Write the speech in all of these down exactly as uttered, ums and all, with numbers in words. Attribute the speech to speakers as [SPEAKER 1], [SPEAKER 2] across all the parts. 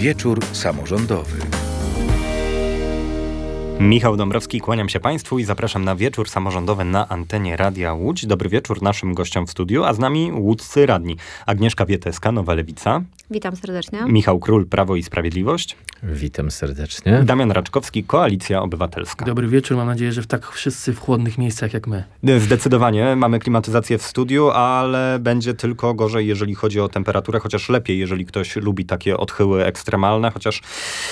[SPEAKER 1] Wieczór samorządowy.
[SPEAKER 2] Michał Dąbrowski, kłaniam się Państwu i zapraszam na wieczór samorządowy na antenie Radia Łódź. Dobry wieczór naszym gościom w studiu, a z nami łódzcy radni. Agnieszka Wieteska, Nowa Lewica.
[SPEAKER 3] Witam serdecznie.
[SPEAKER 2] Michał Król, Prawo i Sprawiedliwość.
[SPEAKER 4] Witam serdecznie.
[SPEAKER 2] Damian Raczkowski, Koalicja Obywatelska.
[SPEAKER 5] Dobry wieczór, mam nadzieję, że w tak wszyscy w chłodnych miejscach jak my.
[SPEAKER 2] Zdecydowanie, mamy klimatyzację w studiu, ale będzie tylko gorzej, jeżeli chodzi o temperaturę, chociaż lepiej, jeżeli ktoś lubi takie odchyły ekstremalne, chociaż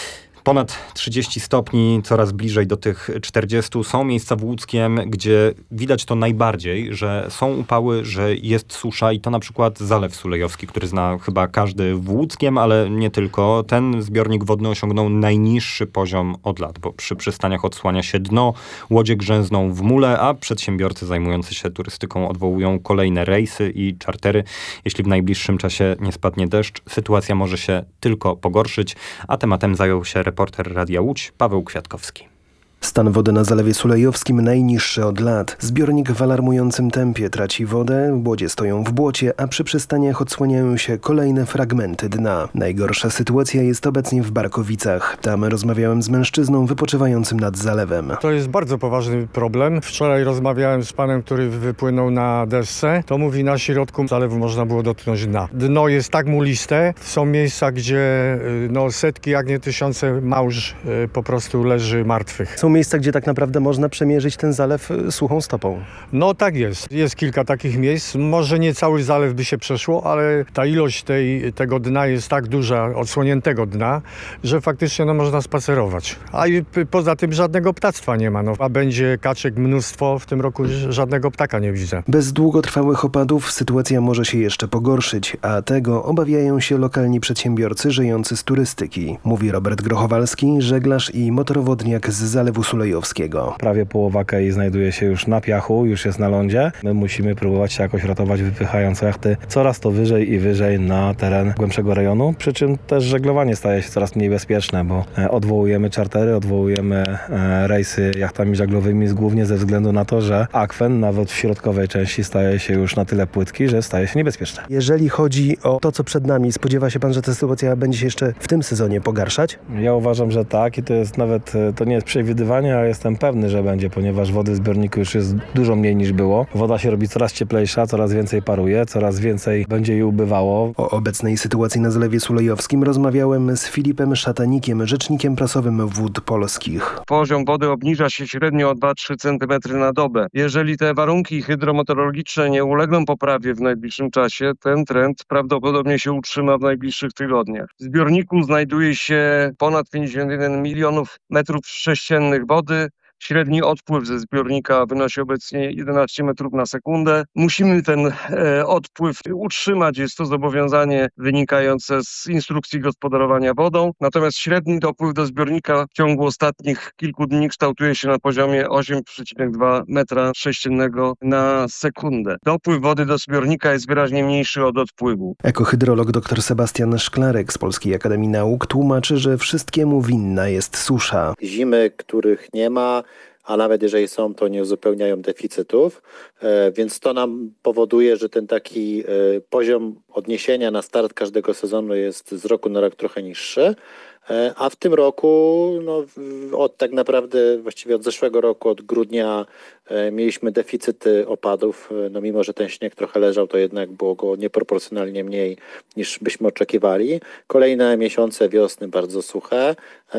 [SPEAKER 2] ponad trzydzieści stopni, coraz bliżej do tych czterdziestu. Są miejsca w Łódzkiem, gdzie widać to najbardziej, że są upały, że jest susza i to na przykład Zalew Sulejowski, który zna chyba każdy w Łódzkiem, ale nie tylko. Ten zbiornik wodny osiągnął najniższy poziom od lat, bo przy przystaniach odsłania się dno, łodzie grzęzną w mule, a przedsiębiorcy zajmujący się turystyką odwołują kolejne rejsy i czartery. Jeśli w najbliższym czasie nie spadnie deszcz, sytuacja może się tylko pogorszyć, a tematem zajął się reporter Radia Łódź Paweł Kwiatkowski.
[SPEAKER 6] Stan wody na Zalewie Sulejowskim najniższy od lat. Zbiornik w alarmującym tempie traci wodę, łodzie stoją w błocie, a przy przystaniach odsłaniają się kolejne fragmenty dna. Najgorsza sytuacja jest obecnie w Barkowicach. Tam rozmawiałem z mężczyzną wypoczywającym nad zalewem.
[SPEAKER 7] To jest bardzo poważny problem. Wczoraj rozmawiałem z panem, który wypłynął na desce. To mówi, na środku zalewu można było dotknąć dna. Dno jest tak muliste. Są miejsca, gdzie no, setki, jak nie tysiące małż po prostu leży martwych.
[SPEAKER 6] Są miejsca, gdzie tak naprawdę można przemierzyć ten zalew suchą stopą.
[SPEAKER 7] No tak jest. Jest kilka takich miejsc. Może nie cały zalew by się przeszło, ale ta ilość tej, tego dna jest tak duża, odsłoniętego dna, że faktycznie no, można spacerować. A i poza tym żadnego ptactwa nie ma. No, a będzie kaczek mnóstwo. W tym roku żadnego ptaka nie widzę.
[SPEAKER 6] Bez długotrwałych opadów sytuacja może się jeszcze pogorszyć, a tego obawiają się lokalni przedsiębiorcy żyjący z turystyki. Mówi Robert Grochowalski, żeglarz i motorowodniak z Zalewu Sulejowskiego.
[SPEAKER 8] Prawie połowa kei znajduje się już na piachu, już jest na lądzie. My musimy próbować się jakoś ratować, wypychając jachty coraz to wyżej i wyżej na teren głębszego rejonu, przy czym też żeglowanie staje się coraz mniej bezpieczne, bo odwołujemy czartery, odwołujemy rejsy jachtami żaglowymi głównie ze względu na to, że akwen nawet w środkowej części staje się już na tyle płytki, że staje się niebezpieczny.
[SPEAKER 6] Jeżeli chodzi o to, co przed nami, spodziewa się pan, że ta sytuacja będzie się jeszcze w tym sezonie pogarszać?
[SPEAKER 8] Ja uważam, że tak i to jest nawet, to nie jest przewidywanie, ale jestem pewny, że będzie, ponieważ wody w zbiorniku już jest dużo mniej niż było. Woda się robi coraz cieplejsza, coraz więcej paruje, coraz więcej będzie jej ubywało.
[SPEAKER 6] O obecnej sytuacji na Zalewie Sulejowskim rozmawiałem z Filipem Szatanikiem, rzecznikiem prasowym Wód Polskich.
[SPEAKER 9] Poziom wody obniża się średnio o dwa do trzech centymetrów na dobę. Jeżeli te warunki hydrometeorologiczne nie ulegną poprawie w najbliższym czasie, ten trend prawdopodobnie się utrzyma w najbliższych tygodniach. W zbiorniku znajduje się ponad pięćdziesiąt jeden milionów metrów sześciennych wody. Średni odpływ ze zbiornika wynosi obecnie jedenaście metrów na sekundę. Musimy ten e, odpływ utrzymać. Jest to zobowiązanie wynikające z instrukcji gospodarowania wodą. Natomiast średni dopływ do zbiornika w ciągu ostatnich kilku dni kształtuje się na poziomie osiem przecinek dwa metra sześciennego na sekundę. Dopływ wody do zbiornika jest wyraźnie mniejszy od odpływu.
[SPEAKER 6] Ekohydrolog dr Sebastian Szklarek z Polskiej Akademii Nauk tłumaczy, że wszystkiemu winna jest susza.
[SPEAKER 10] Zimy, których nie ma, a nawet jeżeli są, to nie uzupełniają deficytów, więc to nam powoduje, że ten taki poziom odniesienia na start każdego sezonu jest z roku na rok trochę niższy. A w tym roku, no, od tak naprawdę właściwie od zeszłego roku, od grudnia mieliśmy deficyty opadów. No, mimo że ten śnieg trochę leżał, to jednak było go nieproporcjonalnie mniej niż byśmy oczekiwali. Kolejne miesiące wiosny bardzo suche,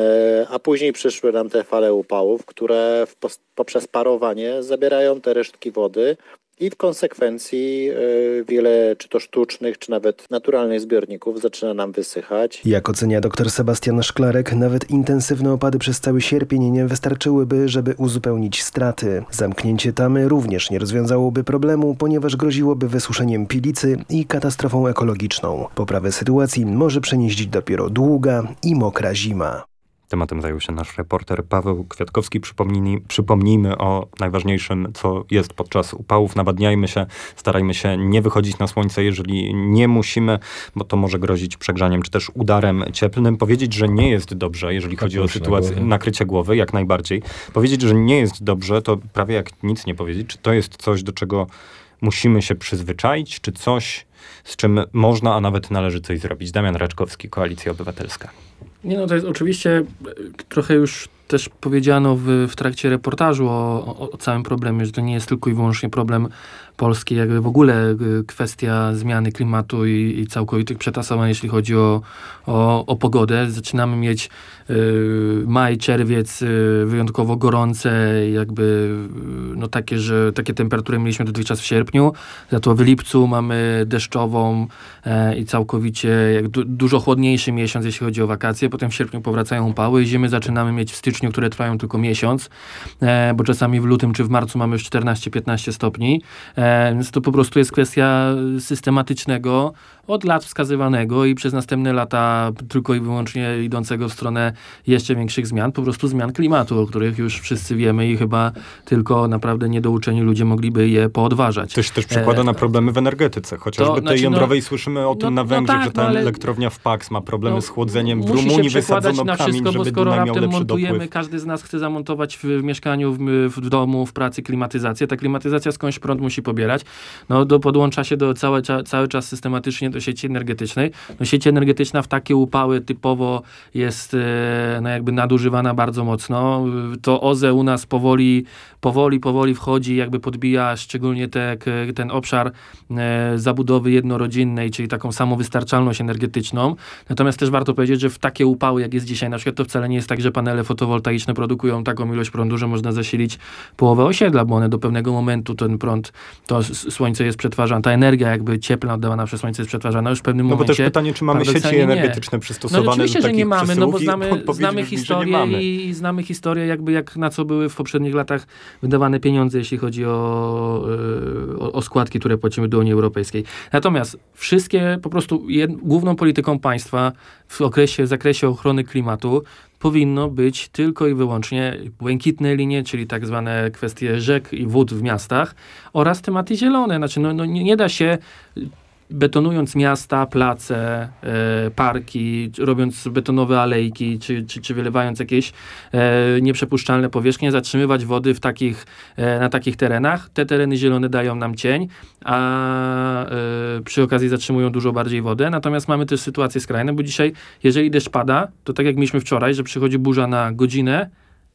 [SPEAKER 10] a później przyszły nam te fale upałów, które w, poprzez parowanie zabierają te resztki wody. I w konsekwencji y, wiele czy to sztucznych, czy nawet naturalnych zbiorników zaczyna nam wysychać.
[SPEAKER 6] Jak ocenia dr Sebastian Szklarek, nawet intensywne opady przez cały sierpień nie wystarczyłyby, żeby uzupełnić straty. Zamknięcie tamy również nie rozwiązałoby problemu, ponieważ groziłoby wysuszeniem Pilicy i katastrofą ekologiczną. Poprawę sytuacji może przynieść dopiero długa i mokra zima.
[SPEAKER 2] Tematem zajął się nasz reporter Paweł Kwiatkowski. Przypomnij, przypomnijmy o najważniejszym, co jest podczas upałów. Nawadniajmy się, starajmy się nie wychodzić na słońce, jeżeli nie musimy, bo to może grozić przegrzaniem czy też udarem cieplnym. Powiedzieć, że nie jest dobrze, jeżeli chodzi o sytuację, nakrycie głowy, jak najbardziej. Powiedzieć, że nie jest dobrze, to prawie jak nic nie powiedzieć. Czy to jest coś, do czego musimy się przyzwyczaić, czy coś z czym można, a nawet należy coś zrobić. Damian Raczkowski, Koalicja Obywatelska.
[SPEAKER 5] Nie no, to jest oczywiście trochę już też powiedziano w, w trakcie reportażu o, o, o całym problemie, że to nie jest tylko i wyłącznie problem Polski, jakby w ogóle kwestia zmiany klimatu i, i całkowitych przetasowań, jeśli chodzi o, o, o pogodę. Zaczynamy mieć y, maj, czerwiec y, wyjątkowo gorące, jakby y, no takie, że takie temperatury mieliśmy dotychczas w sierpniu. Za to w lipcu mamy deszczową e, i całkowicie jak du, dużo chłodniejszy miesiąc, jeśli chodzi o wakacje. Potem w sierpniu powracają upały i zimy zaczynamy mieć w styczniu, które trwają tylko miesiąc, e, bo czasami w lutym czy w marcu mamy już czternaście piętnaście stopni. E, więc to po prostu jest kwestia systematycznego, od lat wskazywanego i przez następne lata tylko i wyłącznie idącego w stronę jeszcze większych zmian, po prostu zmian klimatu, o których już wszyscy wiemy i chyba tylko naprawdę niedouczeni ludzie mogliby je poodważać.
[SPEAKER 2] To się też przekłada
[SPEAKER 5] e,
[SPEAKER 2] na problemy w energetyce. Chociażby
[SPEAKER 5] to,
[SPEAKER 2] tej
[SPEAKER 5] znaczy,
[SPEAKER 2] jądrowej
[SPEAKER 5] no,
[SPEAKER 2] słyszymy o tym
[SPEAKER 5] no,
[SPEAKER 2] na Węgrzech,
[SPEAKER 5] no tak,
[SPEAKER 2] że ta
[SPEAKER 5] no, ale,
[SPEAKER 2] elektrownia w Paks ma problemy
[SPEAKER 5] no,
[SPEAKER 2] z chłodzeniem. W
[SPEAKER 5] musi
[SPEAKER 2] Rumunii
[SPEAKER 5] się przekładać
[SPEAKER 2] wysadzono
[SPEAKER 5] na
[SPEAKER 2] kamień,
[SPEAKER 5] wszystko, bo
[SPEAKER 2] żeby
[SPEAKER 5] skoro
[SPEAKER 2] Dunaj miał
[SPEAKER 5] raptem
[SPEAKER 2] lepszy
[SPEAKER 5] montujemy,
[SPEAKER 2] dopływ.
[SPEAKER 5] każdy z nas chce zamontować w, w mieszkaniu, w, w domu, w pracy klimatyzację. Ta klimatyzacja skądś prąd musi pobierać. No, do, podłącza się do cały, cały czas systematycznie do sieci energetycznej. No, sieć energetyczna w takie upały typowo jest e, no, jakby nadużywana bardzo mocno. To O Z E u nas powoli, powoli, powoli wchodzi, jakby podbija szczególnie te, ten obszar e, zabudowy jednorodzinnej, czyli taką samowystarczalność energetyczną. Natomiast też warto powiedzieć, że w takie upały, jak jest dzisiaj, na przykład to wcale nie jest tak, że panele fotowoltaiczne produkują taką ilość prądu, że można zasilić połowę osiedla, bo one do pewnego momentu ten prąd, to słońce jest przetwarzane, ta energia jakby cieplna oddawana przez słońce jest przetwarzana już w pewnym
[SPEAKER 2] No bo
[SPEAKER 5] momencie.
[SPEAKER 2] też pytanie, czy mamy sieci energetyczne przystosowane
[SPEAKER 5] no, oczywiście,
[SPEAKER 2] do
[SPEAKER 5] że
[SPEAKER 2] takich
[SPEAKER 5] nie mamy, no bo
[SPEAKER 2] przesyłów
[SPEAKER 5] znamy, znamy historię i, i znamy historię jakby jak na co były w poprzednich latach wydawane pieniądze, jeśli chodzi o, o, o składki, które płacimy do Unii Europejskiej. Natomiast wszystkie po prostu jed, główną polityką państwa w okresie, w zakresie ochrony klimatu powinno być tylko i wyłącznie błękitne linie, czyli tak zwane kwestie rzek i wód w miastach oraz tematy zielone. Znaczy, no, no nie, nie da się betonując miasta, place, e, parki, robiąc betonowe alejki, czy, czy, czy wylewając jakieś e, nieprzepuszczalne powierzchnie, zatrzymywać wody w takich, e, na takich terenach. Te tereny zielone dają nam cień, a e, przy okazji zatrzymują dużo bardziej wodę. Natomiast mamy też sytuacje skrajne, bo dzisiaj, jeżeli deszcz pada, to tak jak mieliśmy wczoraj, że przychodzi burza na godzinę,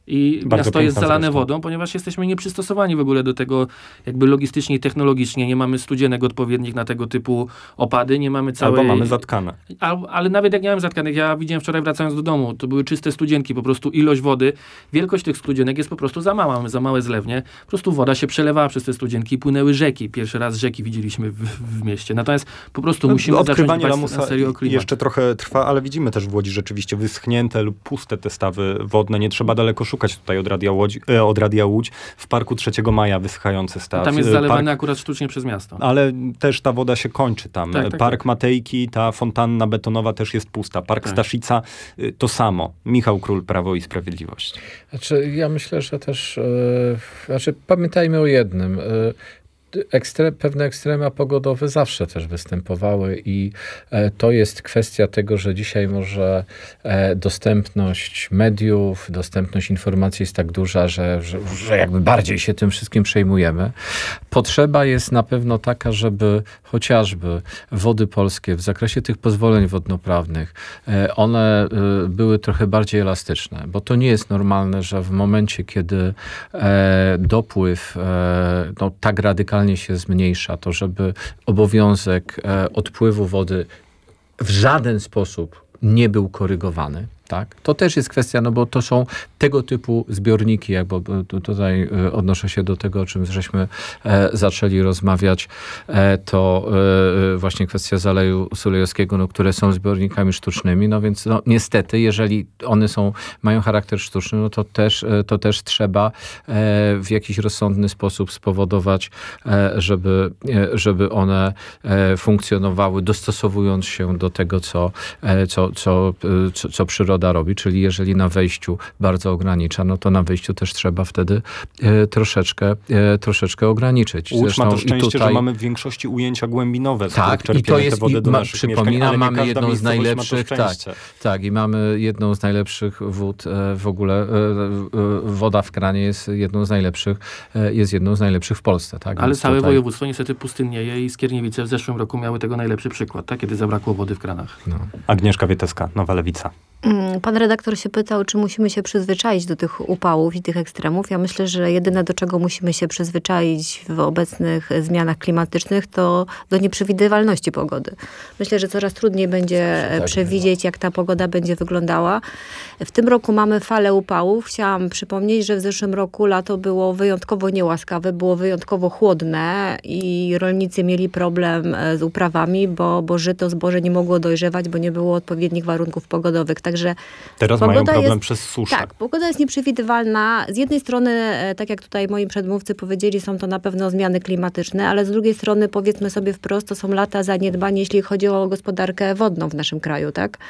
[SPEAKER 5] i
[SPEAKER 2] Bardzo
[SPEAKER 5] miasto jest zalane
[SPEAKER 2] zresztą.
[SPEAKER 5] wodą, ponieważ jesteśmy nieprzystosowani w ogóle do tego jakby logistycznie i technologicznie. Nie mamy studzienek odpowiednich na tego typu opady, nie mamy całej...
[SPEAKER 2] Albo mamy zatkane.
[SPEAKER 5] Al, ale nawet jak nie mamy zatkanych, ja widziałem wczoraj wracając do domu, to były czyste studzienki, po prostu ilość wody, wielkość tych studzienek jest po prostu za mała, mamy za małe zlewnie, po prostu woda się przelewała przez te studzienki i płynęły rzeki. Pierwszy raz rzeki widzieliśmy w, w mieście. Natomiast po prostu musimy
[SPEAKER 2] no,
[SPEAKER 5] zacząć
[SPEAKER 2] odkrywanie
[SPEAKER 5] dbać
[SPEAKER 2] lamusa
[SPEAKER 5] na serio o klimat.
[SPEAKER 2] jeszcze trochę trwa, ale widzimy też w Łodzi rzeczywiście wyschnięte lub puste te stawy wodne. Nie trzeba daleko szukać tutaj od Radia Łodzi, e, od Radia Łódź. W parku trzeciego maja wyschający staw.
[SPEAKER 5] Tam jest zalewany
[SPEAKER 2] Park,
[SPEAKER 5] akurat sztucznie przez miasto.
[SPEAKER 2] ale też ta woda się kończy tam.
[SPEAKER 5] Tak, tak,
[SPEAKER 2] Park
[SPEAKER 5] tak.
[SPEAKER 2] Matejki, ta fontanna betonowa też jest pusta. Park
[SPEAKER 5] Tak.
[SPEAKER 2] Staszica y, to samo. Michał Król, Prawo i Sprawiedliwość.
[SPEAKER 4] Znaczy, ja myślę, że też, e, znaczy pamiętajmy o jednym. E, Ekstre, pewne ekstrema pogodowe zawsze też występowały i e, to jest kwestia tego, że dzisiaj może e, dostępność mediów, dostępność informacji jest tak duża, że, że, że jakby bardziej się tym wszystkim przejmujemy. Potrzeba jest na pewno taka, żeby chociażby Wody Polskie w zakresie tych pozwoleń wodnoprawnych, e, one e, były trochę bardziej elastyczne, bo to nie jest normalne, że w momencie, kiedy e, dopływ e, no, tak radykalnie się zmniejsza, to żeby obowiązek e, odpływu wody w żaden sposób nie był korygowany. Tak? To też jest kwestia, no bo to są tego typu zbiorniki, jak bo tutaj e, odnoszę się do tego, o czym żeśmy e, zaczęli rozmawiać, e, to e, właśnie kwestia Zaleju Sulejowskiego, no, które są zbiornikami sztucznymi, no więc no, niestety, jeżeli one są, mają charakter sztuczny, no to też, e, to też trzeba e, w jakiś rozsądny sposób spowodować, e, żeby, e, żeby one e, funkcjonowały, dostosowując się do tego, co, e, co, co, co, co przyroda woda robi, czyli jeżeli na wejściu bardzo ogranicza, no to na wyjściu też trzeba wtedy e, troszeczkę, e, troszeczkę ograniczyć.
[SPEAKER 2] Łódź ma to szczęście,
[SPEAKER 4] tutaj...
[SPEAKER 2] że mamy w większości ujęcia głębinowe, z
[SPEAKER 4] tak,
[SPEAKER 2] których
[SPEAKER 4] i to jest,
[SPEAKER 2] te wody
[SPEAKER 4] i
[SPEAKER 2] do
[SPEAKER 4] ma,
[SPEAKER 2] naszych
[SPEAKER 4] przypominam,
[SPEAKER 2] mieszkań,
[SPEAKER 4] mamy jedną z najlepszych, tak,
[SPEAKER 2] tak,
[SPEAKER 4] tak, i mamy jedną z najlepszych wód e, w ogóle, e, e, woda w kranie jest jedną z najlepszych, e, jest jedną z najlepszych w Polsce. Tak?
[SPEAKER 5] Ale
[SPEAKER 4] Więc
[SPEAKER 5] całe
[SPEAKER 4] tutaj...
[SPEAKER 5] województwo niestety pustynnieje i Skierniewice w zeszłym roku miały tego najlepszy przykład, tak? Kiedy zabrakło wody w kranach.
[SPEAKER 4] No.
[SPEAKER 2] Agnieszka Wieteska, Nowa Lewica.
[SPEAKER 1] Pan redaktor się pytał, czy musimy się przyzwyczaić do tych upałów i tych ekstremów. Ja myślę, że jedyne, do czego musimy się przyzwyczaić w obecnych zmianach klimatycznych, to do nieprzewidywalności pogody. Myślę, że coraz trudniej będzie tak, przewidzieć, jak ta pogoda będzie wyglądała. W tym roku mamy falę upałów. Chciałam przypomnieć, że w zeszłym roku lato było wyjątkowo niełaskawe, było wyjątkowo chłodne i rolnicy mieli problem z uprawami, bo, bo żyto, zboże nie mogło dojrzewać, bo nie było odpowiednich warunków pogodowych. Także
[SPEAKER 2] teraz mają problem jest, przez suszę.
[SPEAKER 1] Tak, pogoda jest nieprzewidywalna. Z jednej strony, tak jak tutaj moi przedmówcy powiedzieli, są to na pewno zmiany klimatyczne, ale z drugiej strony, powiedzmy sobie wprost, to są lata zaniedbań, jeśli chodzi o gospodarkę wodną w naszym kraju, tak?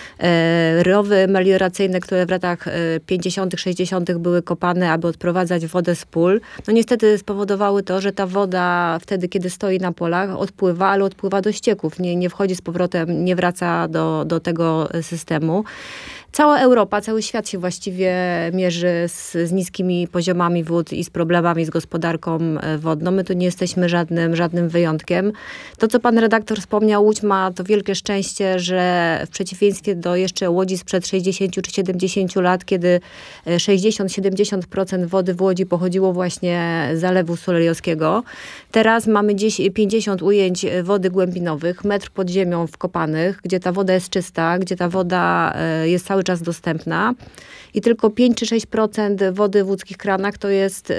[SPEAKER 1] Rowy melioracyjne, które w latach pięćdziesiątych, sześćdziesiątych były kopane, aby odprowadzać wodę z pól, no niestety spowodowały to, że ta woda wtedy, kiedy stoi na polach, odpływa, ale odpływa do ścieków. Nie, nie wchodzi z powrotem, nie wraca do, do tego systemu. Cała Europa, cały świat się właściwie mierzy z, z niskimi poziomami wód i z problemami z gospodarką wodną. My tu nie jesteśmy żadnym, żadnym wyjątkiem. To, co pan redaktor wspomniał, Łódź ma to wielkie szczęście, że w przeciwieństwie do jeszcze Łodzi sprzed sześćdziesięciu czy siedemdziesięciu lat, kiedy sześćdziesiąt do siedemdziesięciu procent wody w Łodzi pochodziło właśnie z Zalewu Sulejowskiego. Teraz mamy gdzieś pięćdziesiąt ujęć wody głębinowych, metr pod ziemią wkopanych, gdzie ta woda jest czysta, gdzie ta woda jest cały czas dostępna i tylko pięć czy sześć procent wody w łódzkich kranach to jest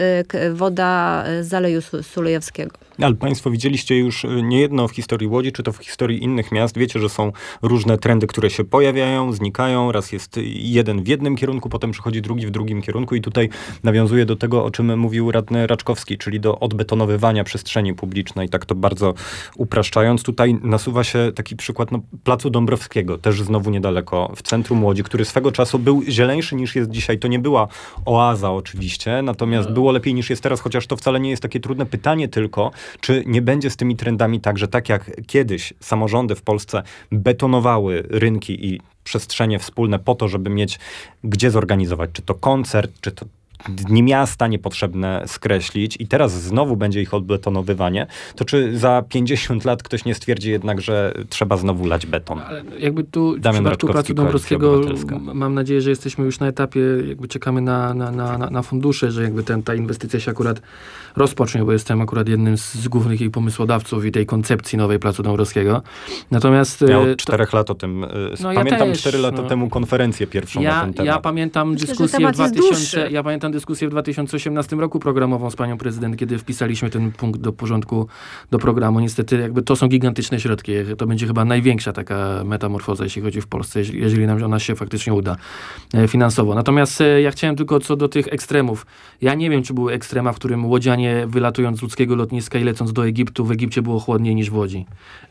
[SPEAKER 1] woda z Zaleju Sulejowskiego.
[SPEAKER 2] Ale państwo widzieliście już niejedno w historii Łodzi, czy to w historii innych miast. Wiecie, że są różne trendy, które się pojawiają, znikają. Raz jest jeden w jednym kierunku, potem przychodzi drugi w drugim kierunku i tutaj nawiązuje do tego, o czym mówił radny Raczkowski, czyli do odbetonowywania przestrzeni publicznej. Tak to bardzo upraszczając. Tutaj nasuwa się taki przykład no, Placu Dąbrowskiego, też znowu niedaleko w centrum Łodzi, który swego czasu był zieleńszy niż jest dzisiaj. To nie była oaza oczywiście, natomiast no. było lepiej niż jest teraz, chociaż to wcale nie jest takie trudne pytanie tylko, czy nie będzie z tymi trendami tak, że tak jak kiedyś samorządy w Polsce betonowały rynki i przestrzenie wspólne po to, żeby mieć gdzie zorganizować, czy to koncert, czy to dni miasta niepotrzebne skreślić i teraz znowu będzie ich odbetonowywanie, to czy za pięćdziesiąt lat ktoś nie stwierdzi jednak, że trzeba znowu lać beton?
[SPEAKER 5] Ale jakby tu
[SPEAKER 2] Damian
[SPEAKER 5] w przypadku Placu Dąbrowskiego mam nadzieję, że jesteśmy już na etapie, jakby czekamy na, na, na, na fundusze, że jakby ten, ta inwestycja się akurat rozpocznie, bo jestem akurat jednym z, z głównych jej pomysłodawców i tej koncepcji nowej Placu Dąbrowskiego. Natomiast...
[SPEAKER 2] Ja od czterech to, lat o tym... No pamiętam ja cztery lata
[SPEAKER 5] no,
[SPEAKER 2] temu konferencję pierwszą
[SPEAKER 5] ja,
[SPEAKER 2] na ten temat.
[SPEAKER 5] Ja pamiętam
[SPEAKER 1] Myślę,
[SPEAKER 5] dyskusję w dwa tysiące... Ja pamiętam dyskusję w dwa tysiące osiemnastym roku programową z panią prezydent, kiedy wpisaliśmy ten punkt do porządku, do programu. Niestety jakby to są gigantyczne środki. To będzie chyba największa taka metamorfoza, jeśli chodzi w Polsce, jeżeli, jeżeli nam ona się faktycznie uda e, finansowo. Natomiast e, ja chciałem tylko co do tych ekstremów. Ja nie wiem, czy były ekstrema, w którym łodzianie wylatując z łódzkiego lotniska i lecąc do Egiptu, w Egipcie było chłodniej niż w Łodzi.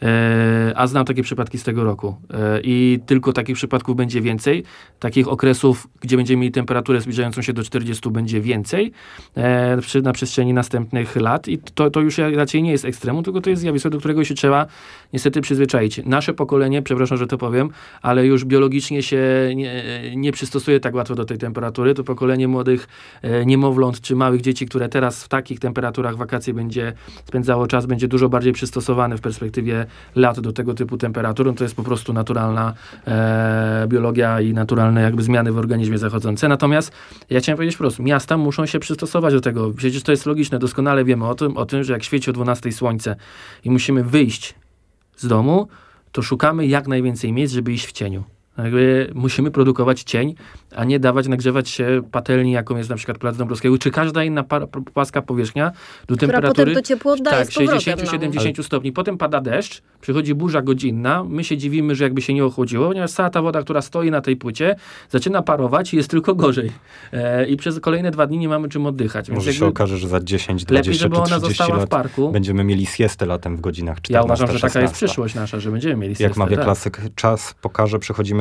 [SPEAKER 5] E, a znam takie przypadki z tego roku. E, I tylko takich przypadków będzie więcej. Takich okresów, gdzie będziemy mieli temperaturę zbliżającą się do czterdziestu, będzie więcej e, przy, na przestrzeni następnych lat. I to, to już raczej nie jest ekstremum, tylko to jest zjawisko, do którego się trzeba niestety przyzwyczaić. Nasze pokolenie, przepraszam, że to powiem, ale już biologicznie się nie, nie przystosuje tak łatwo do tej temperatury. To pokolenie młodych e, niemowląt czy małych dzieci, które teraz w takich temperaturach wakacje będzie spędzało czas, będzie dużo bardziej przystosowane w perspektywie lat do tego typu temperatur. No to jest po prostu naturalna e, biologia i naturalne jakby zmiany w organizmie zachodzące. Natomiast ja chciałem powiedzieć wprost, miasta muszą się przystosować do tego. Przecież to jest logiczne, doskonale wiemy o tym, o tym, że jak świeci o dwunastej słońce i musimy wyjść z domu, to szukamy jak najwięcej miejsc, żeby iść w cieniu. Jakby musimy produkować cień, a nie dawać nagrzewać się patelni, jaką jest na przykład Plac Dąbrowskiego, czy każda inna pa- płaska powierzchnia do
[SPEAKER 1] która
[SPEAKER 5] temperatury
[SPEAKER 1] potem to ciepło oddaje
[SPEAKER 5] tak,
[SPEAKER 1] z powrotem,
[SPEAKER 5] sześćdziesiąt do
[SPEAKER 1] no.
[SPEAKER 5] siedemdziesięciu stopni. Potem pada deszcz, przychodzi burza godzinna, my się dziwimy, że jakby się nie ochłodziło, ponieważ cała ta woda, która stoi na tej płycie, zaczyna parować i jest tylko gorzej. E, I przez kolejne dwa dni nie mamy czym oddychać. Więc
[SPEAKER 2] Może się okaże, że za dziesięć, dwadzieścia
[SPEAKER 5] lepiej, żeby
[SPEAKER 2] czy
[SPEAKER 5] ona została
[SPEAKER 2] lat
[SPEAKER 5] w parku.
[SPEAKER 2] będziemy mieli siestę latem w godzinach czternastej.
[SPEAKER 5] Ja uważam, że taka jest przyszłość nasza, że będziemy mieli siestę.
[SPEAKER 2] Jak mawia
[SPEAKER 5] tak.
[SPEAKER 2] klasyk, czas pokaże, przechodzimy do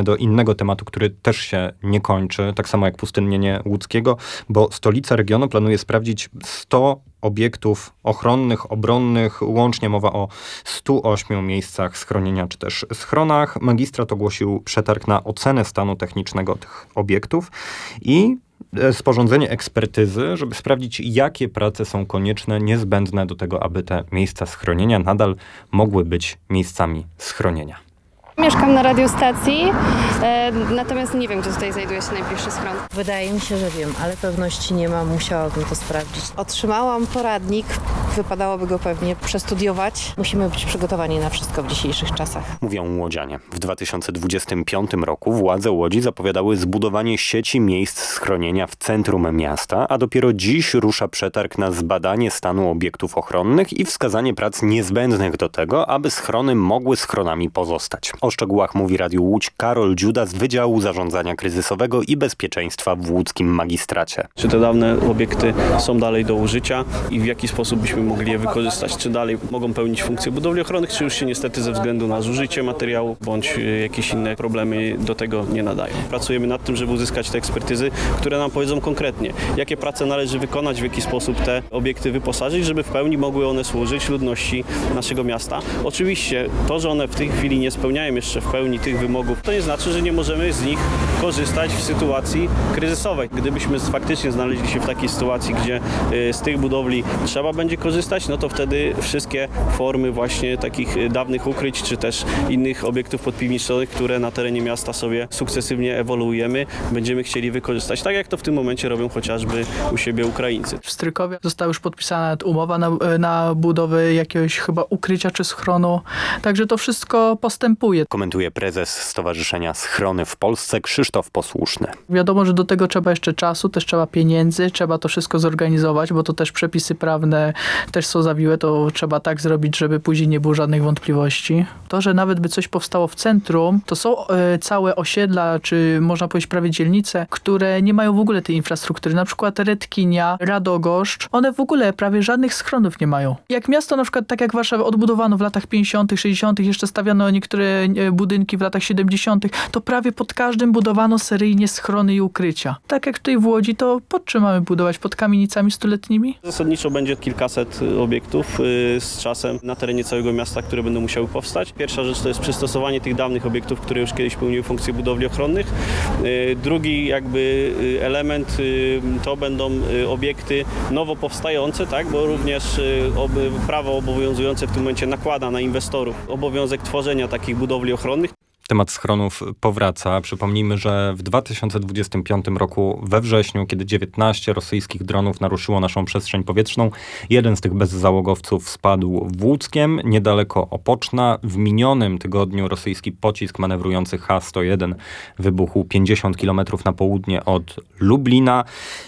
[SPEAKER 2] do innego tematu, który też się nie kończy, tak samo jak pustynnienie łódzkiego, bo stolica regionu planuje sprawdzić sto obiektów ochronnych, obronnych, łącznie mowa o stu ośmiu miejscach schronienia czy też schronach. Magistrat ogłosił przetarg na ocenę stanu technicznego tych obiektów i sporządzenie ekspertyzy, żeby sprawdzić, jakie prace są konieczne, niezbędne do tego, aby te miejsca schronienia nadal mogły być miejscami schronienia.
[SPEAKER 3] Mieszkam na radiostacji, e, natomiast nie wiem, gdzie tutaj znajduje się najbliższy schron.
[SPEAKER 11] Wydaje mi się, że wiem, ale pewności nie mam, musiałabym to sprawdzić.
[SPEAKER 3] Otrzymałam poradnik, wypadałoby go pewnie przestudiować.
[SPEAKER 11] Musimy być przygotowani na wszystko w dzisiejszych czasach.
[SPEAKER 12] Mówią łodzianie. W dwa tysiące dwudziestym piątym roku władze Łodzi zapowiadały zbudowanie sieci miejsc schronienia w centrum miasta, a dopiero dziś rusza przetarg na zbadanie stanu obiektów ochronnych i wskazanie prac niezbędnych do tego, aby schrony mogły schronami pozostać. O szczegółach mówi Radiu Łódź Karol Dziuda z Wydziału Zarządzania Kryzysowego i Bezpieczeństwa w łódzkim magistracie.
[SPEAKER 13] Czy te dawne obiekty są dalej do użycia i w jaki sposób byśmy mogli je wykorzystać? Czy dalej mogą pełnić funkcje budowli ochronnych, czy już się niestety ze względu na zużycie materiału bądź jakieś inne problemy do tego nie nadają? Pracujemy nad tym, żeby uzyskać te ekspertyzy, które nam powiedzą konkretnie, jakie prace należy wykonać, w jaki sposób te obiekty wyposażyć, żeby w pełni mogły one służyć ludności naszego miasta. Oczywiście to, że one w tej chwili nie spełniają jeszcze w pełni tych wymogów, to nie znaczy, że nie możemy z nich korzystać w sytuacji kryzysowej. Gdybyśmy faktycznie znaleźli się w takiej sytuacji, gdzie z tych budowli trzeba będzie korzystać, no to wtedy wszystkie formy właśnie takich dawnych ukryć, czy też innych obiektów podpiwniczych, które na terenie miasta sobie sukcesywnie ewoluujemy, będziemy chcieli wykorzystać, tak jak to w tym momencie robią chociażby u siebie Ukraińcy.
[SPEAKER 14] W Strykowie została już podpisana umowa na, na budowę jakiegoś chyba ukrycia czy schronu, także to wszystko postępuje.
[SPEAKER 12] Komentuje prezes Stowarzyszenia Schrony w Polsce Krzysztof Posłuszny.
[SPEAKER 14] Wiadomo, że do tego trzeba jeszcze czasu, też trzeba pieniędzy, trzeba to wszystko zorganizować, bo to też przepisy prawne też są zawiłe, to trzeba tak zrobić, żeby później nie było żadnych wątpliwości. To, że nawet by coś powstało w centrum, to są e, całe osiedla, czy można powiedzieć prawie dzielnice, które nie mają w ogóle tej infrastruktury. Na przykład Redkinia, Radogoszcz, one w ogóle prawie żadnych schronów nie mają. Jak miasto na przykład, tak jak Warszawę odbudowano w latach pięćdziesiątych, sześćdziesiątych, jeszcze stawiano niektóre budynki w latach siedemdziesiątych, to prawie pod każdym budowano seryjnie schrony i ukrycia. Tak jak tutaj w Łodzi, to pod czym mamy budować? Pod kamienicami stuletnimi?
[SPEAKER 13] Zasadniczo będzie kilkaset obiektów y, z czasem na terenie całego miasta, które będą musiały powstać. Pierwsza rzecz to jest przystosowanie tych dawnych obiektów, które już kiedyś pełniły funkcje budowli ochronnych. Y, drugi jakby y, element y, to będą y, obiekty nowo powstające, tak, bo również y, ob, prawo obowiązujące w tym momencie nakłada na inwestorów obowiązek tworzenia takich budowli ochronnych.
[SPEAKER 2] Temat schronów powraca. Przypomnijmy, że w dwa tysiące dwudziestym piątym roku we wrześniu, kiedy dziewiętnaście rosyjskich dronów naruszyło naszą przestrzeń powietrzną, jeden z tych bezzałogowców spadł w Łódzkiem, niedaleko Opoczna. W minionym tygodniu rosyjski pocisk manewrujący H sto jeden wybuchł pięćdziesiąt kilometrów na południe od Lublina.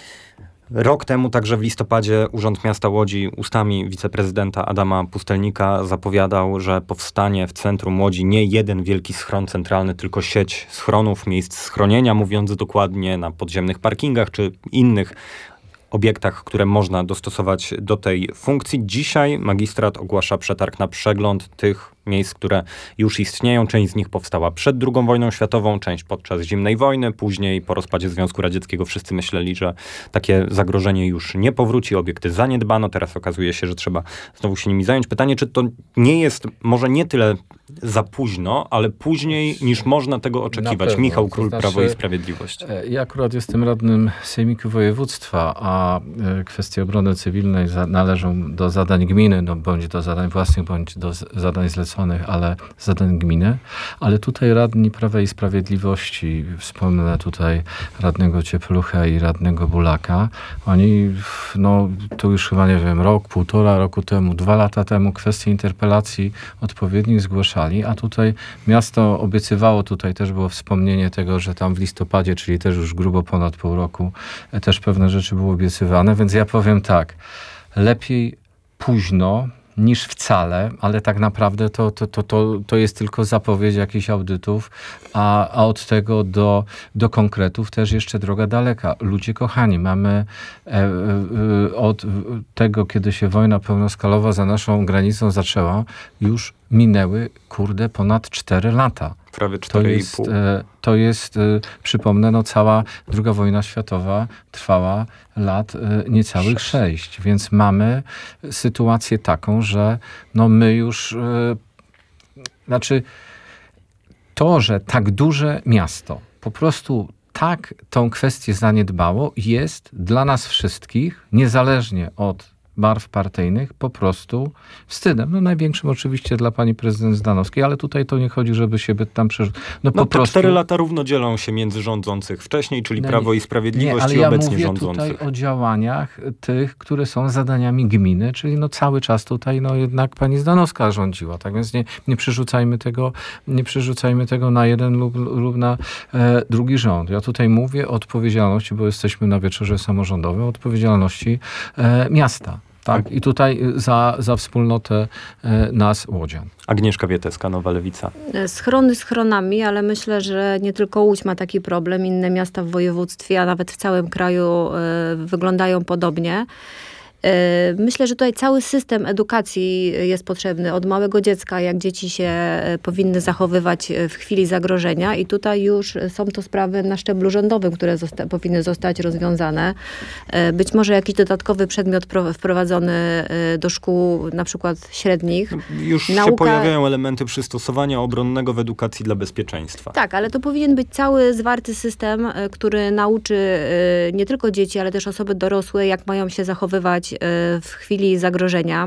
[SPEAKER 2] Rok temu, także w listopadzie, Urząd Miasta Łodzi ustami wiceprezydenta Adama Pustelnika zapowiadał, że powstanie w centrum Łodzi nie jeden wielki schron centralny, tylko sieć schronów, miejsc schronienia, mówiąc dokładnie, na podziemnych parkingach czy innych obiektach, które można dostosować do tej funkcji. Dzisiaj magistrat ogłasza przetarg na przegląd tych miejsc, które już istnieją. Część z nich powstała przed drugą wojną światową, część podczas zimnej wojny. Później po rozpadzie Związku Radzieckiego wszyscy myśleli, że takie zagrożenie już nie powróci. Obiekty zaniedbano. Teraz okazuje się, że trzeba znowu się nimi zająć. Pytanie, czy to nie jest może nie tyle za późno, ale później niż można tego oczekiwać. Michał Król, to znaczy, Prawo i Sprawiedliwość.
[SPEAKER 4] Ja akurat jestem radnym Sejmiku Województwa, a kwestie obrony cywilnej należą do zadań gminy, no bądź do zadań własnych, bądź do zadań zleconych, ale zadań gminy. Ale tutaj radni Prawa i Sprawiedliwości, wspomnę tutaj radnego Cieplucha i radnego Bulaka, oni, no to już chyba, nie wiem, rok, półtora roku temu, dwa lata temu kwestie interpelacji odpowiednich zgłaszali, a tutaj miasto obiecywało, tutaj też było wspomnienie tego, że tam w listopadzie, czyli też już grubo ponad pół roku, też pewne rzeczy były obiecywane, więc ja powiem tak, lepiej późno niż wcale, ale tak naprawdę to, to, to, to, to jest tylko zapowiedź jakichś audytów, a, a od tego do, do konkretów też jeszcze droga daleka. Ludzie kochani, mamy e, e, od tego, kiedy się wojna pełnoskalowa za naszą granicą zaczęła, już minęły, kurde, ponad cztery lata.
[SPEAKER 2] prawie
[SPEAKER 4] To
[SPEAKER 2] cztery i
[SPEAKER 4] jest,
[SPEAKER 2] pół.
[SPEAKER 4] e, to jest e, przypomnę, no cała druga wojna światowa trwała lat e, niecałych sześć, więc mamy sytuację taką, że no my już, e, znaczy to, że tak duże miasto po prostu tak tą kwestię zaniedbało, jest dla nas wszystkich, niezależnie od barw partyjnych, po prostu wstydem. No największym oczywiście dla pani prezydent Zdanowskiej, ale tutaj to nie chodzi, żeby się tam przerzucić. No,
[SPEAKER 2] No
[SPEAKER 4] po
[SPEAKER 2] te
[SPEAKER 4] prostu...
[SPEAKER 2] cztery lata równo dzielą się między rządzących wcześniej, czyli
[SPEAKER 4] No
[SPEAKER 2] Prawo
[SPEAKER 4] nie-
[SPEAKER 2] i Sprawiedliwość
[SPEAKER 4] nie, ale
[SPEAKER 2] i
[SPEAKER 4] ja
[SPEAKER 2] obecnie
[SPEAKER 4] mówię
[SPEAKER 2] rządzących.
[SPEAKER 4] tutaj o działaniach tych, które są zadaniami gminy, czyli no cały czas tutaj no jednak pani Zdanowska rządziła, tak więc nie, nie przerzucajmy tego, nie przerzucajmy tego na jeden lub, lub na e, drugi rząd. Ja tutaj mówię o odpowiedzialności, bo jesteśmy na wieczorze samorządowym, o odpowiedzialności e, miasta. Tak, i tutaj za, za wspólnotę e, nas, łodzian.
[SPEAKER 2] Agnieszka Wieteska, Nowa Lewica.
[SPEAKER 1] Schrony schronami, ale myślę, że nie tylko Łódź ma taki problem. Inne miasta w województwie, a nawet w całym kraju y, wyglądają podobnie. Y, Myślę, że tutaj cały system edukacji jest potrzebny od małego dziecka, jak dzieci się y, powinny zachowywać w chwili zagrożenia i tutaj już są to sprawy na szczeblu rządowym, które zosta- powinny zostać rozwiązane. Y, Być może jakiś dodatkowy przedmiot pro- wprowadzony y, do szkół, na przykład średnich.
[SPEAKER 2] Już się
[SPEAKER 1] Nauka-
[SPEAKER 2] pojawiają elementy przystosowania obronnego w edukacji dla bezpieczeństwa.
[SPEAKER 1] Tak, ale to powinien być cały zwarty system, y, który nauczy y, nie tylko dzieci, ale też osoby dorosłe, jak mają się zachowywać y, w chwili zagrożenia.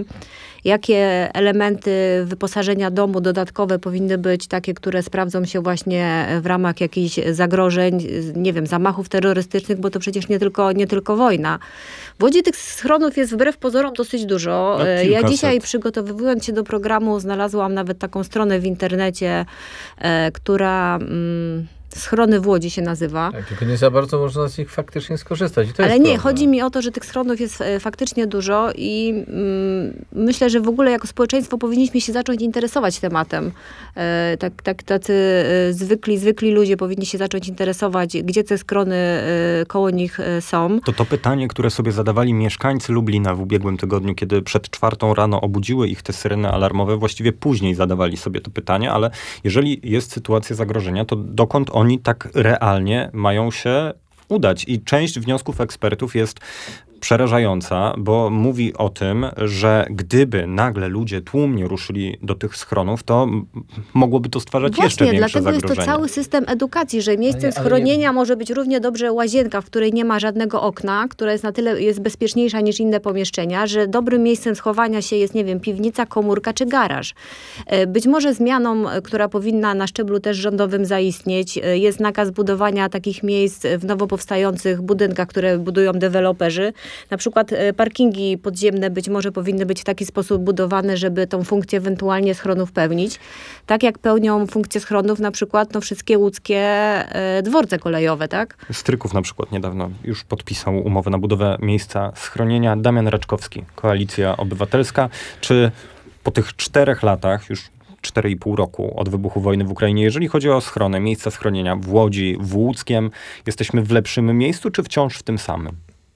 [SPEAKER 1] Jakie elementy wyposażenia domu dodatkowe powinny być takie, które sprawdzą się właśnie w ramach jakichś zagrożeń, nie wiem, zamachów terrorystycznych, bo to przecież nie tylko, nie tylko wojna. W Łodzi tych schronów jest wbrew pozorom dosyć dużo.
[SPEAKER 2] No,
[SPEAKER 1] Ja
[SPEAKER 2] kilkaset.
[SPEAKER 1] dzisiaj przygotowując się do programu znalazłam nawet taką stronę w internecie, e, która... Mm, Schrony w Łodzi się nazywa.
[SPEAKER 4] Tak, tylko nie za bardzo można z nich faktycznie skorzystać. I to
[SPEAKER 1] Ale
[SPEAKER 4] jest
[SPEAKER 1] nie,
[SPEAKER 4] problem.
[SPEAKER 1] chodzi mi o to, że tych schronów jest e, faktycznie dużo i mm, myślę, że w ogóle jako społeczeństwo powinniśmy się zacząć interesować tematem. E, tak, tak, tacy e, zwykli, zwykli ludzie powinni się zacząć interesować, gdzie te schrony e, koło nich e, są.
[SPEAKER 2] To to pytanie, które sobie zadawali mieszkańcy Lublina w ubiegłym tygodniu, kiedy przed czwartą rano obudziły ich te syreny alarmowe, właściwie później zadawali sobie to pytanie, ale jeżeli jest sytuacja zagrożenia, to dokąd oni tak realnie mają się udać? I część wniosków ekspertów jest przerażająca, bo mówi o tym, że gdyby nagle ludzie tłumnie ruszyli do tych schronów, to m- mogłoby to stwarzać jeszcze
[SPEAKER 1] Właśnie,
[SPEAKER 2] większe
[SPEAKER 1] dlatego jest
[SPEAKER 2] zagrożenie.
[SPEAKER 1] to cały system edukacji, że miejscem
[SPEAKER 4] Ale nie- ale
[SPEAKER 1] schronienia może być równie dobrze łazienka, w której nie ma żadnego okna, która jest na tyle jest bezpieczniejsza niż inne pomieszczenia, że dobrym miejscem schowania się jest, nie wiem, piwnica, komórka czy garaż. E, Być może zmianą, e, która powinna na szczeblu też rządowym zaistnieć, e, jest nakaz budowania takich miejsc w nowo powstających budynkach, które budują deweloperzy. Na przykład e, parkingi podziemne być może powinny być w taki sposób budowane, żeby tą funkcję ewentualnie schronów pełnić. Tak jak pełnią funkcję schronów na przykład no, wszystkie łódzkie e, dworce kolejowe, tak?
[SPEAKER 2] Stryków na przykład niedawno już podpisał umowę na budowę miejsca schronienia. Damian Raczkowski, Koalicja Obywatelska. Czy po tych czterech latach, już cztery i pół roku od wybuchu wojny w Ukrainie, jeżeli chodzi o schrony, miejsca schronienia w Łodzi, w Łódzkiem, jesteśmy w lepszym miejscu, czy wciąż w tym samym?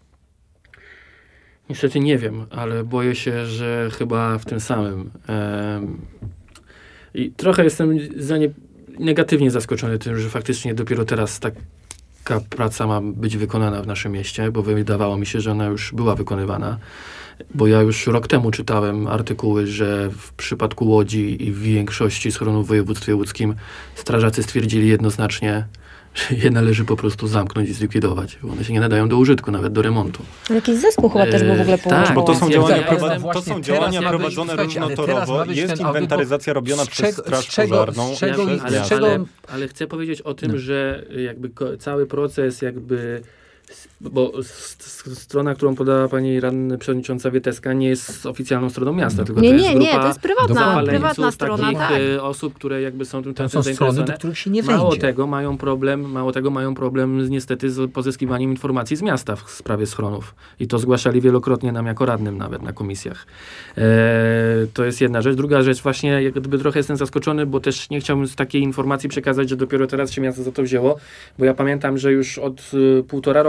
[SPEAKER 5] Niestety nie wiem, ale boję się, że chyba w tym samym. Em, I trochę jestem zanie- negatywnie zaskoczony tym, że faktycznie dopiero teraz taka praca ma być wykonana w naszym mieście, bo wydawało mi się, że ona już była wykonywana. Bo ja już rok temu czytałem artykuły, że w przypadku Łodzi i w większości schronów w województwie łódzkim strażacy stwierdzili jednoznacznie, że je należy po prostu zamknąć i zlikwidować, bo one się nie nadają do użytku, nawet do remontu.
[SPEAKER 1] Jakiś zespół chyba też był w ogóle
[SPEAKER 5] Eee,
[SPEAKER 1] połączony.
[SPEAKER 5] tak,
[SPEAKER 2] Bo to są
[SPEAKER 5] Ja
[SPEAKER 2] działania,
[SPEAKER 5] jestem
[SPEAKER 2] prowa- to
[SPEAKER 4] właśnie
[SPEAKER 2] są
[SPEAKER 4] teraz
[SPEAKER 2] działania
[SPEAKER 4] ma być-
[SPEAKER 2] prowadzone
[SPEAKER 4] słuchajcie, ale teraz ma
[SPEAKER 2] różnotorowo.
[SPEAKER 4] być
[SPEAKER 2] Jest
[SPEAKER 4] ten audyt, bo
[SPEAKER 2] inwentaryzacja robiona
[SPEAKER 4] z
[SPEAKER 2] przez
[SPEAKER 4] czego-
[SPEAKER 2] Straż
[SPEAKER 4] z czego-
[SPEAKER 2] Pożarną.
[SPEAKER 4] z czego-
[SPEAKER 2] przez
[SPEAKER 4] z
[SPEAKER 2] miasto.
[SPEAKER 4] czego-
[SPEAKER 5] ale, ale chcę powiedzieć o tym, że jakby ko- cały proces jakby, bo s- s- strona, którą podała pani radna przewodnicząca Wieteska, nie jest oficjalną stroną miasta, tylko
[SPEAKER 1] Nie,
[SPEAKER 5] to jest
[SPEAKER 1] nie, nie,
[SPEAKER 5] grupa
[SPEAKER 1] to jest prywatna,
[SPEAKER 5] zapaleńców,
[SPEAKER 1] prywatna strona,
[SPEAKER 5] takich
[SPEAKER 1] tak.
[SPEAKER 5] e, osób, które jakby są tym
[SPEAKER 4] To
[SPEAKER 5] tematem
[SPEAKER 4] są strony, do
[SPEAKER 5] zainteresowane.
[SPEAKER 4] których się nie
[SPEAKER 5] Mało
[SPEAKER 4] wejdzie.
[SPEAKER 5] tego mają problem, mało tego mają problem z, niestety z pozyskiwaniem informacji z miasta w sprawie schronów. I to zgłaszali wielokrotnie nam jako radnym nawet na komisjach. E, to jest jedna rzecz. Druga rzecz, właśnie jak gdyby trochę jestem zaskoczony, bo też nie chciałbym z takiej informacji przekazać, że dopiero teraz się miasto za to wzięło, bo ja pamiętam, że już od y, półtora roku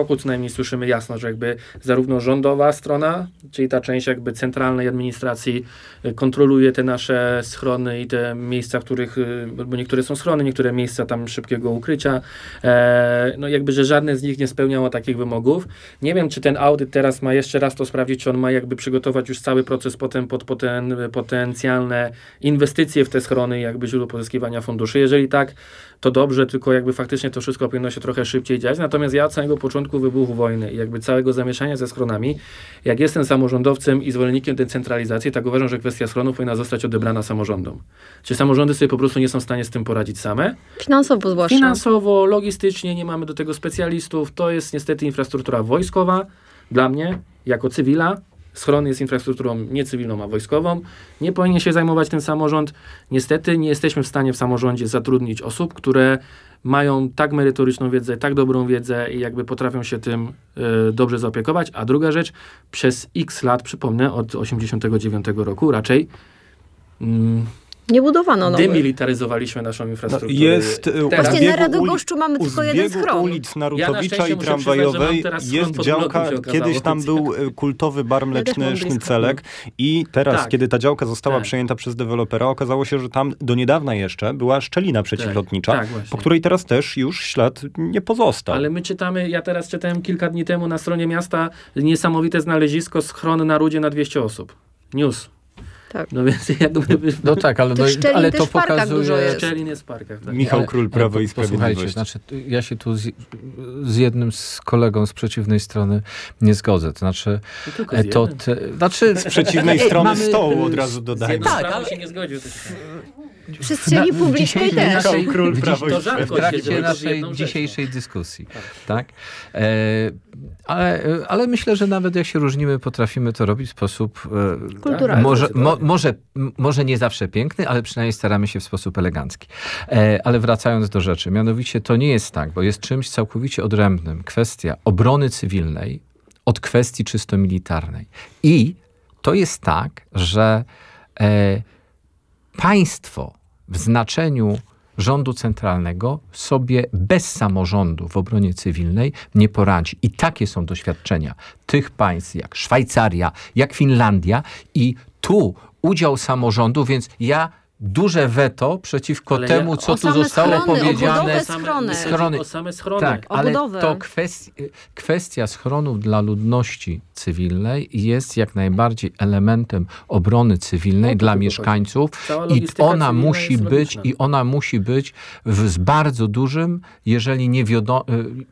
[SPEAKER 5] roku co najmniej słyszymy jasno, że jakby zarówno rządowa strona, czyli ta część jakby centralnej administracji kontroluje te nasze schrony i te miejsca, w których, bo niektóre są schrony, niektóre miejsca tam szybkiego ukrycia, e, no jakby, że żadne z nich nie spełniało takich wymogów. Nie wiem, czy ten audyt teraz ma jeszcze raz to sprawdzić, czy on ma jakby przygotować już cały proces potem pod poten, potencjalne inwestycje w te schrony, jakby źródło pozyskiwania funduszy. Jeżeli tak, to dobrze, tylko jakby faktycznie to wszystko powinno się trochę szybciej dziać. Natomiast ja od samego początku wybuchu wojny i jakby całego zamieszania ze schronami, jak jestem samorządowcem i zwolennikiem decentralizacji, tak uważam, że kwestia schronów powinna zostać odebrana samorządom. Czy samorządy sobie po prostu nie są w stanie z tym poradzić same?
[SPEAKER 1] Finansowo zwłaszcza.
[SPEAKER 5] Finansowo, logistycznie, nie mamy do tego specjalistów. To jest niestety infrastruktura wojskowa. Dla mnie, jako cywila, schron jest infrastrukturą niecywilną, a wojskową. Nie powinien się zajmować ten samorząd. Niestety nie jesteśmy w stanie w samorządzie zatrudnić osób, które mają tak merytoryczną wiedzę, tak dobrą wiedzę i jakby potrafią się tym y, dobrze zaopiekować. A druga rzecz, przez x lat, przypomnę, od osiemdziesiątego dziewiątego roku raczej mm,
[SPEAKER 1] nie budowano nowych.
[SPEAKER 5] Demilitaryzowaliśmy naszą infrastrukturę.
[SPEAKER 2] No, jest
[SPEAKER 1] Właśnie na Radogoszczu mamy tylko jeden schron.
[SPEAKER 2] Ulic Narutowicza ja i Tramwajowej jest działka, kiedyś tam był kultowy bar mleczny ja Sznycelek i teraz, tak, kiedy ta działka została tak. przejęta przez dewelopera, okazało się, że tam do niedawna jeszcze była szczelina przeciwlotnicza, tak, tak, po której teraz też już ślad nie pozostał.
[SPEAKER 5] Ale my czytamy, ja teraz czytałem kilka dni temu na stronie miasta niesamowite znalezisko schron na Rudzie na dwieście osób. News.
[SPEAKER 1] Tak.
[SPEAKER 5] No więc jakby...
[SPEAKER 4] No tak, ale, no, ale to pokazuje...
[SPEAKER 5] Szczelin jest w parkach. Tak.
[SPEAKER 2] Michał Król, Prawo i Sprawiedliwość.
[SPEAKER 4] Znaczy, ja się tu z, z jednym z kolegą z przeciwnej strony nie zgodzę. To znaczy...
[SPEAKER 5] To,
[SPEAKER 4] to te, znaczy
[SPEAKER 2] z przeciwnej strony mamy, stołu od razu dodajmy.
[SPEAKER 5] Tak, ale się nie zgodził.
[SPEAKER 1] Przestrzeni publicznej też.
[SPEAKER 4] Naszej,
[SPEAKER 2] Król,
[SPEAKER 4] w,
[SPEAKER 2] Prawo
[SPEAKER 4] dziś, w trakcie naszej dzisiejszej dyskusji. Tak? E, ale, ale myślę, że nawet jak się różnimy, potrafimy to robić w sposób e,
[SPEAKER 1] kulturalny.
[SPEAKER 4] Może, mo, może, może nie zawsze piękny, ale przynajmniej staramy się w sposób elegancki. E, ale wracając do rzeczy, mianowicie to nie jest tak, bo jest czymś całkowicie odrębnym kwestia obrony cywilnej od kwestii czysto militarnej. I to jest tak, że e, państwo w znaczeniu rządu centralnego sobie bez samorządu w obronie cywilnej nie poradzi. I takie są doświadczenia tych państw jak Szwajcaria, jak Finlandia i tu udział samorządu, więc ja duże weto przeciwko ale temu, co tu zostało
[SPEAKER 1] schrony,
[SPEAKER 4] powiedziane.
[SPEAKER 1] Schrony.
[SPEAKER 4] Schrony.
[SPEAKER 5] O same schrony.
[SPEAKER 4] Tak, ale to kwestia, kwestia schronów dla ludności cywilnej jest jak najbardziej elementem obrony cywilnej no, dla mieszkańców i ona musi być logiczna. I ona musi być w, z bardzo dużym, jeżeli nie wiodo,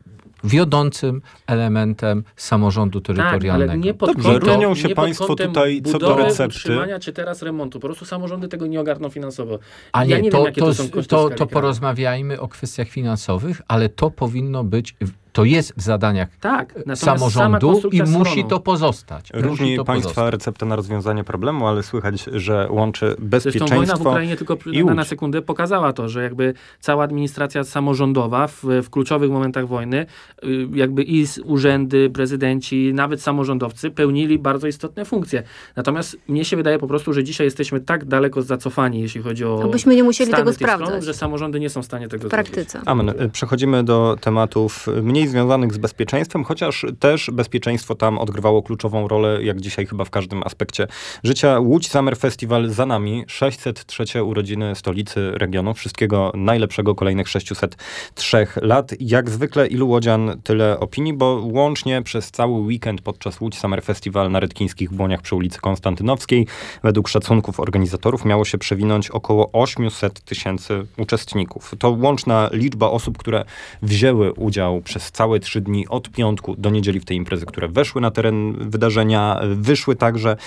[SPEAKER 4] wiodącym elementem samorządu terytorialnego.
[SPEAKER 5] Tak, ale nie pod
[SPEAKER 2] Dobrze,
[SPEAKER 5] kątem,
[SPEAKER 2] różnią się
[SPEAKER 5] nie
[SPEAKER 2] państwo
[SPEAKER 5] pod
[SPEAKER 2] tutaj co
[SPEAKER 5] budowy,
[SPEAKER 2] do recepty.
[SPEAKER 5] utrzymania czy teraz remontu. Po prostu samorządy tego nie ogarną finansowo.
[SPEAKER 4] A nie,
[SPEAKER 5] ja nie
[SPEAKER 4] to,
[SPEAKER 5] wiem, jakie
[SPEAKER 4] to,
[SPEAKER 5] to są koszty
[SPEAKER 4] to, to porozmawiajmy o kwestiach finansowych, ale to powinno być... To jest w zadaniach
[SPEAKER 5] tak,
[SPEAKER 4] samorządu i musi to pozostać.
[SPEAKER 2] Różni
[SPEAKER 4] to
[SPEAKER 2] państwa
[SPEAKER 4] pozostać.
[SPEAKER 2] receptę na rozwiązanie problemu, ale słychać, że łączy bezpieczeństwo.
[SPEAKER 5] Zresztą wojna w Ukrainie tylko na, na sekundę pokazała to, że jakby cała administracja samorządowa w, w kluczowych momentach wojny, jakby i urzędy, prezydenci, nawet samorządowcy pełnili bardzo istotne funkcje. Natomiast mnie się wydaje po prostu, że dzisiaj jesteśmy tak daleko zacofani, jeśli chodzi o
[SPEAKER 1] abyśmy nie musieli tego
[SPEAKER 5] sprawdzać,
[SPEAKER 1] stronów,
[SPEAKER 5] że samorządy nie są w stanie tego
[SPEAKER 1] w praktyce. Zrobić.
[SPEAKER 2] Amen. Przechodzimy do tematów mniej związanych z bezpieczeństwem, chociaż też bezpieczeństwo tam odgrywało kluczową rolę, jak dzisiaj chyba w każdym aspekcie życia. Łódź Summer Festival za nami, sześćset trzy urodziny stolicy regionu. Wszystkiego najlepszego, kolejnych sześćset trzy lat. Jak zwykle ilu łodzian, tyle opinii, bo łącznie przez cały weekend podczas Łódź Summer Festival na Rytkińskich Błoniach przy ulicy Konstantynowskiej według szacunków organizatorów miało się przewinąć około osiemset tysięcy uczestników. To łączna liczba osób, które wzięły udział przez całe trzy dni od piątku do niedzieli w tej imprezy, które weszły na teren wydarzenia, wyszły także,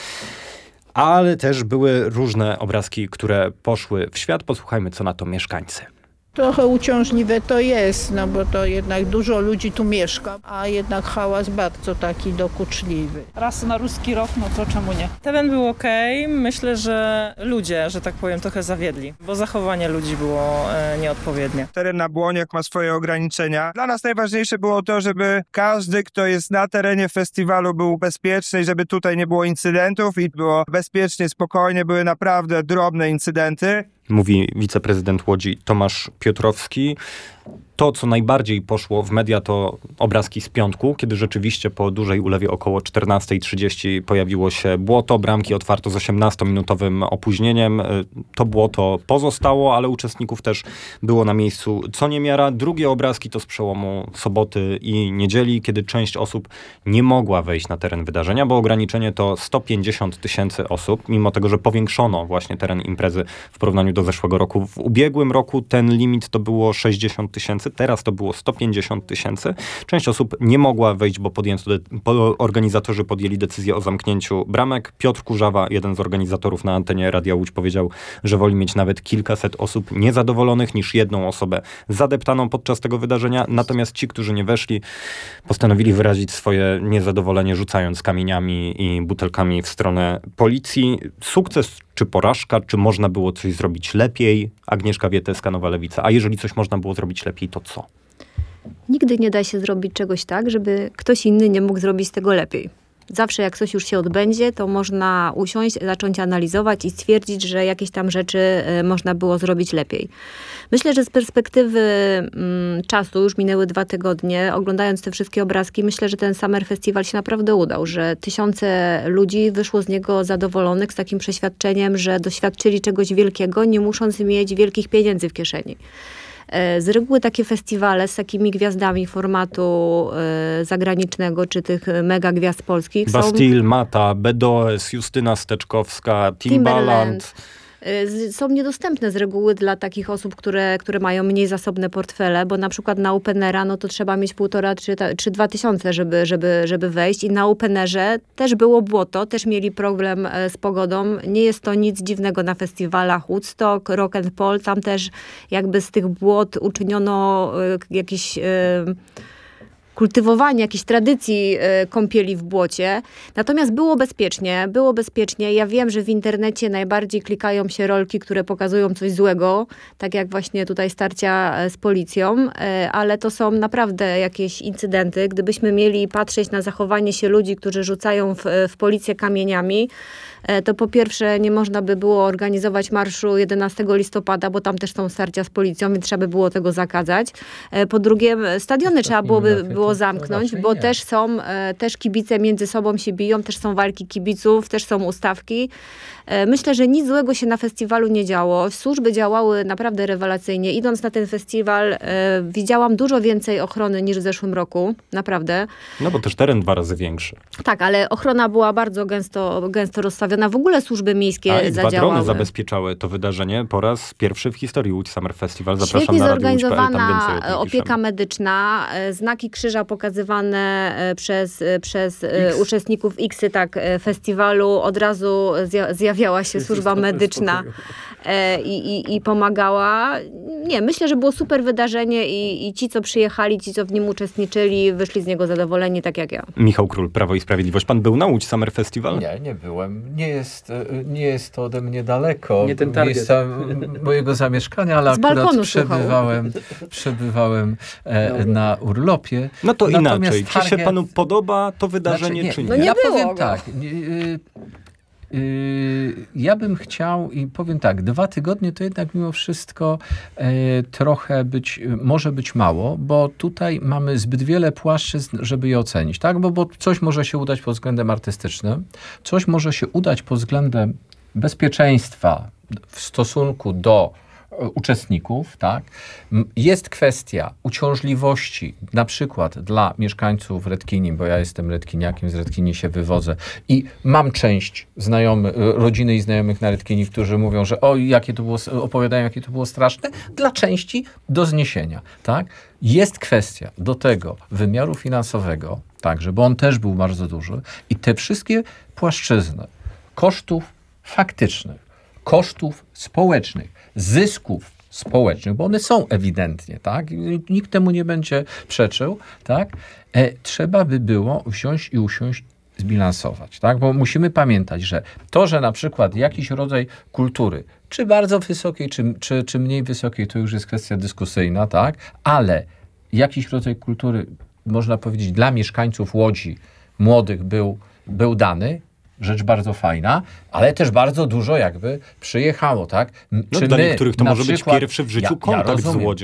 [SPEAKER 2] ale też były różne obrazki, które poszły w świat. Posłuchajmy, co na to mieszkańcy.
[SPEAKER 15] Trochę uciążliwe to jest, no bo to jednak dużo ludzi tu mieszka, a jednak hałas bardzo taki dokuczliwy.
[SPEAKER 16] Raz na ruski rok, no to czemu nie? Teren był okej, okay. Myślę, że ludzie, że tak powiem, trochę zawiedli, bo zachowanie ludzi było e, nieodpowiednie.
[SPEAKER 17] Teren na Błoniach ma swoje ograniczenia. Dla nas najważniejsze było to, żeby każdy, kto jest na terenie festiwalu, był bezpieczny i żeby tutaj nie było incydentów i było bezpiecznie, spokojnie, były naprawdę drobne incydenty.
[SPEAKER 2] Mówi wiceprezydent Łodzi Tomasz Piotrowski. To, co najbardziej poszło w media, to obrazki z piątku, kiedy rzeczywiście po dużej ulewie około czternasta trzydzieści pojawiło się błoto. Bramki otwarto z osiemnastominutowym opóźnieniem. To błoto pozostało, ale uczestników też było na miejscu co niemiara. Drugie obrazki to z przełomu soboty i niedzieli, kiedy część osób nie mogła wejść na teren wydarzenia, bo ograniczenie to sto pięćdziesiąt tysięcy osób, mimo tego, że powiększono właśnie teren imprezy w porównaniu do zeszłego roku. W ubiegłym roku ten limit to było sześćdziesiąt tysięcy, teraz to było sto pięćdziesiąt tysięcy. Część osób nie mogła wejść, bo podjęto de- po, organizatorzy podjęli decyzję o zamknięciu bramek. Piotr Kurzawa, jeden z organizatorów na antenie Radia Łódź, powiedział, że woli mieć nawet kilkaset osób niezadowolonych niż jedną osobę zadeptaną podczas tego wydarzenia. Natomiast ci, którzy nie weszli, postanowili wyrazić swoje niezadowolenie, rzucając kamieniami i butelkami w stronę policji. Sukces czy porażka? Czy można było coś zrobić lepiej? Agnieszka Wieteska, Nowa Lewica. A jeżeli coś można było zrobić lepiej, to co?
[SPEAKER 1] Nigdy nie da się zrobić czegoś tak, żeby ktoś inny nie mógł zrobić tego lepiej. Zawsze jak coś już się odbędzie, to można usiąść, zacząć analizować i stwierdzić, że jakieś tam rzeczy y, można było zrobić lepiej. Myślę, że z perspektywy mm, czasu, już minęły dwa tygodnie, oglądając te wszystkie obrazki, myślę, że ten Summer Festival się naprawdę udał, że tysiące ludzi wyszło z niego zadowolonych, z takim przeświadczeniem, że doświadczyli czegoś wielkiego, nie musząc mieć wielkich pieniędzy w kieszeni. Z reguły takie festiwale z takimi gwiazdami formatu y, zagranicznego, czy tych mega gwiazd polskich
[SPEAKER 2] Bastille,
[SPEAKER 1] są...
[SPEAKER 2] Mata, B D O S, Justyna Steczkowska, Timbaland.
[SPEAKER 1] Y, są niedostępne z reguły dla takich osób, które, które mają mniej zasobne portfele, bo na przykład na Openera no to trzeba mieć półtora czy, czy dwa tysiące, żeby, żeby, żeby wejść. I na Openerze też było błoto, też mieli problem z pogodą. Nie jest to nic dziwnego na festiwalach Woodstock, Rock and Pol. Tam też jakby z tych błot uczyniono y, jakiś... Y, kultywowanie jakiejś tradycji y, kąpieli w błocie. Natomiast było bezpiecznie, było bezpiecznie. Ja wiem, że w internecie najbardziej klikają się rolki, które pokazują coś złego, tak jak właśnie tutaj starcia z policją, y, ale to są naprawdę jakieś incydenty. Gdybyśmy mieli patrzeć na zachowanie się ludzi, którzy rzucają w, w policję kamieniami, y, to po pierwsze nie można by było organizować marszu jedenastego listopada, bo tam też są starcia z policją, więc trzeba by było tego zakazać. Y, po drugie, stadiony trzeba byłoby było zamknąć, bo też są, e, też kibice między sobą się biją, też są walki kibiców, też są ustawki. E, myślę, że nic złego się na festiwalu nie działo. Służby działały naprawdę rewelacyjnie. Idąc na ten festiwal, e, widziałam dużo więcej ochrony niż w zeszłym roku. Naprawdę.
[SPEAKER 2] No bo też teren dwa razy większy.
[SPEAKER 1] Tak, ale ochrona była bardzo gęsto, gęsto rozstawiona. W ogóle służby miejskie
[SPEAKER 2] A i
[SPEAKER 1] zadziałały.
[SPEAKER 2] dwa drony zabezpieczały to wydarzenie po raz pierwszy w historii Łódź Summer Festival. Zapraszam
[SPEAKER 1] Świetnie
[SPEAKER 2] na radio łódź kropka p l, tam
[SPEAKER 1] zorganizowana
[SPEAKER 2] więcej o tym
[SPEAKER 1] opieka
[SPEAKER 2] piszemy.
[SPEAKER 1] medyczna, e, znaki krzyża pokazywane przez, przez uczestników X-y tak, festiwalu. Od razu zja- zjawiała się służba medyczna e, i, i, i pomagała. Nie, myślę, że było super wydarzenie i, i ci, co przyjechali, ci, co w nim uczestniczyli, wyszli z niego zadowoleni, tak jak ja.
[SPEAKER 2] Michał Król, Prawo i Sprawiedliwość. Pan był na Łódź Summer Festival?
[SPEAKER 4] Nie, nie byłem. Nie jest, nie jest to ode mnie daleko.
[SPEAKER 5] Nie ten target.
[SPEAKER 4] Miejsca mojego zamieszkania, ale
[SPEAKER 1] Z
[SPEAKER 4] akurat
[SPEAKER 1] balkonu
[SPEAKER 4] przebywałem, przebywałem e, na urlopie.
[SPEAKER 2] No to
[SPEAKER 4] Natomiast
[SPEAKER 2] inaczej. Czy się
[SPEAKER 4] target-
[SPEAKER 2] panu podoba to wydarzenie,
[SPEAKER 4] Znaczy, nie,
[SPEAKER 2] czy nie?
[SPEAKER 1] No nie
[SPEAKER 4] ja
[SPEAKER 1] było
[SPEAKER 4] powiem
[SPEAKER 1] go.
[SPEAKER 4] tak. Yy, yy, ja bym chciał i powiem tak, dwa tygodnie to jednak mimo wszystko yy, trochę być, może być mało, bo tutaj mamy zbyt wiele płaszczyzn, żeby je ocenić, tak? Bo, bo coś może się udać pod względem artystycznym, coś może się udać pod względem bezpieczeństwa w stosunku do uczestników, tak? Jest kwestia uciążliwości, na przykład dla mieszkańców Redkini, bo ja jestem redkiniakiem, z Redkini się wywodzę i mam część znajomych, rodziny i znajomych na Redkini, którzy mówią, że o, jakie to było, opowiadają, jakie to było straszne, dla części do zniesienia, tak? Jest kwestia do tego wymiaru finansowego, także, bo on też był bardzo duży i te wszystkie płaszczyzny kosztów faktycznych, kosztów społecznych, zysków społecznych, bo one są ewidentnie, tak? Nikt temu nie będzie przeczył, tak? E, trzeba by było wziąć i usiąść, zbilansować, tak? Bo musimy pamiętać, że to, że na przykład jakiś rodzaj kultury, czy bardzo wysokiej, czy, czy, czy mniej wysokiej, to już jest kwestia dyskusyjna, tak? Ale jakiś rodzaj kultury, można powiedzieć, dla mieszkańców Łodzi młodych był, był dany, rzecz bardzo fajna, ale też bardzo dużo jakby przyjechało, tak?
[SPEAKER 2] No
[SPEAKER 4] Czy
[SPEAKER 2] dla
[SPEAKER 4] my,
[SPEAKER 2] niektórych to
[SPEAKER 4] na
[SPEAKER 2] może
[SPEAKER 4] przykład,
[SPEAKER 2] być pierwszy w życiu
[SPEAKER 4] ja,
[SPEAKER 2] kontakt
[SPEAKER 4] ja rozumiem,
[SPEAKER 2] z Łodzią.
[SPEAKER 4] Tak.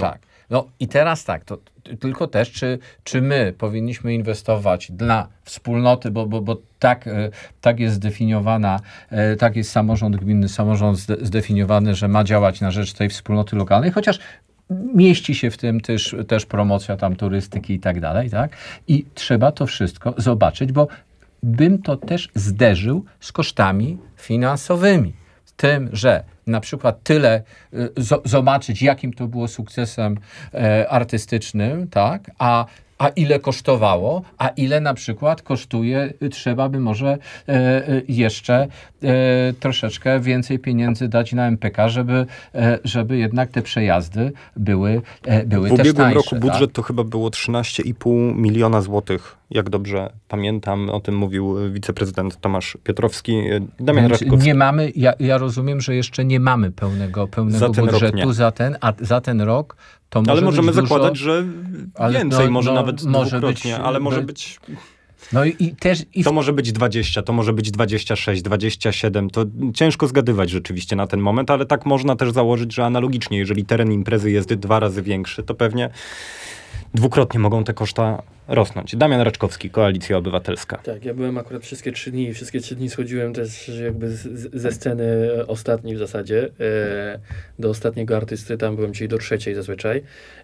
[SPEAKER 4] No i teraz tak, to tylko też, czy, czy my powinniśmy inwestować dla wspólnoty, bo, bo, bo tak, tak jest zdefiniowana, tak jest samorząd gminny, samorząd zdefiniowany, że ma działać na rzecz tej wspólnoty lokalnej, chociaż mieści się w tym też, też promocja tam turystyki i tak dalej, tak? I trzeba to wszystko zobaczyć, bo bym to też zderzył z kosztami finansowymi. Tym, że na przykład tyle y, z, zobaczyć, jakim to było sukcesem e, artystycznym, tak, a, a ile kosztowało, a ile na przykład kosztuje, y, trzeba by może e, y, jeszcze e, troszeczkę więcej pieniędzy dać na M P K, żeby, e, żeby jednak te przejazdy były, e, były też tańsze.
[SPEAKER 2] W ubiegłym roku
[SPEAKER 4] tak?
[SPEAKER 2] budżet to chyba było trzynaście i pół miliona złotych. Jak dobrze pamiętam, o tym mówił wiceprezydent Tomasz Piotrowski. Damian Raczkowski.
[SPEAKER 4] Nie mamy, ja, ja rozumiem, że jeszcze nie mamy pełnego, pełnego
[SPEAKER 2] za ten
[SPEAKER 4] budżetu
[SPEAKER 2] rok
[SPEAKER 4] za ten, a za ten rok to może
[SPEAKER 2] ale możemy
[SPEAKER 4] być dużo,
[SPEAKER 2] zakładać, że więcej,
[SPEAKER 4] no,
[SPEAKER 2] może
[SPEAKER 4] no,
[SPEAKER 2] nawet
[SPEAKER 4] może
[SPEAKER 2] dwukrotnie,
[SPEAKER 4] być,
[SPEAKER 2] ale może
[SPEAKER 4] by,
[SPEAKER 2] być...
[SPEAKER 4] No i, i też... I w...
[SPEAKER 2] To może być dwadzieścia, to może być dwadzieścia sześć, dwadzieścia siedem. To ciężko zgadywać rzeczywiście na ten moment, ale tak można też założyć, że analogicznie, jeżeli teren imprezy jest dwa razy większy, to pewnie dwukrotnie mogą te koszta rosnąć. Damian Raczkowski, Koalicja Obywatelska.
[SPEAKER 5] Tak, ja byłem akurat wszystkie trzy dni i wszystkie trzy dni schodziłem też jakby z, ze sceny ostatniej w zasadzie e, do ostatniego artysty, tam byłem czyli do trzeciej zazwyczaj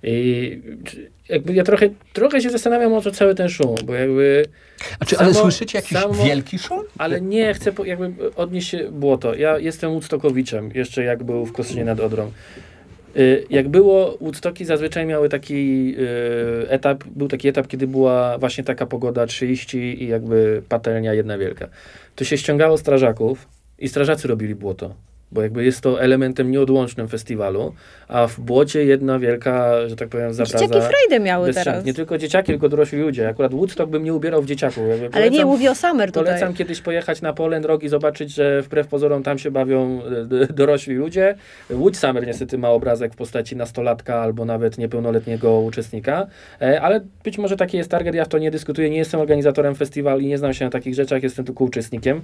[SPEAKER 5] i jakby ja trochę, trochę się zastanawiam o to cały ten szum, bo jakby...
[SPEAKER 4] A czy, samo, ale słyszycie jakiś samo, wielki szum?
[SPEAKER 5] Ale nie, chcę po, jakby odnieść się błoto. Ja jestem Woodstockowiczem, jeszcze jak był w Kostrzynie nad Odrą. Jak było, Woodstocki zazwyczaj miały taki y, etap, był taki etap, kiedy była właśnie taka pogoda trzydzieści i jakby patelnia jedna wielka. To się ściągało strażaków i strażacy robili błoto, bo jakby jest to elementem nieodłącznym festiwalu, a w błocie jedna wielka, że tak powiem, zapraza.
[SPEAKER 1] Dzieciaki frajdę miały teraz.
[SPEAKER 5] Nie tylko dzieciaki, tylko dorośli ludzie. Akurat Woodstock bym nie ubierał w dzieciaków. Jakby
[SPEAKER 1] ale
[SPEAKER 5] polecam,
[SPEAKER 1] nie, mówię o Summer tutaj.
[SPEAKER 5] Polecam kiedyś pojechać na Poland Rock i zobaczyć, że wbrew pozorom tam się bawią dorośli ludzie. Łódź Summer niestety ma obrazek w postaci nastolatka albo nawet niepełnoletniego uczestnika, ale być może taki jest target, ja w to nie dyskutuję, nie jestem organizatorem festiwalu i nie znam się na takich rzeczach, jestem tylko uczestnikiem,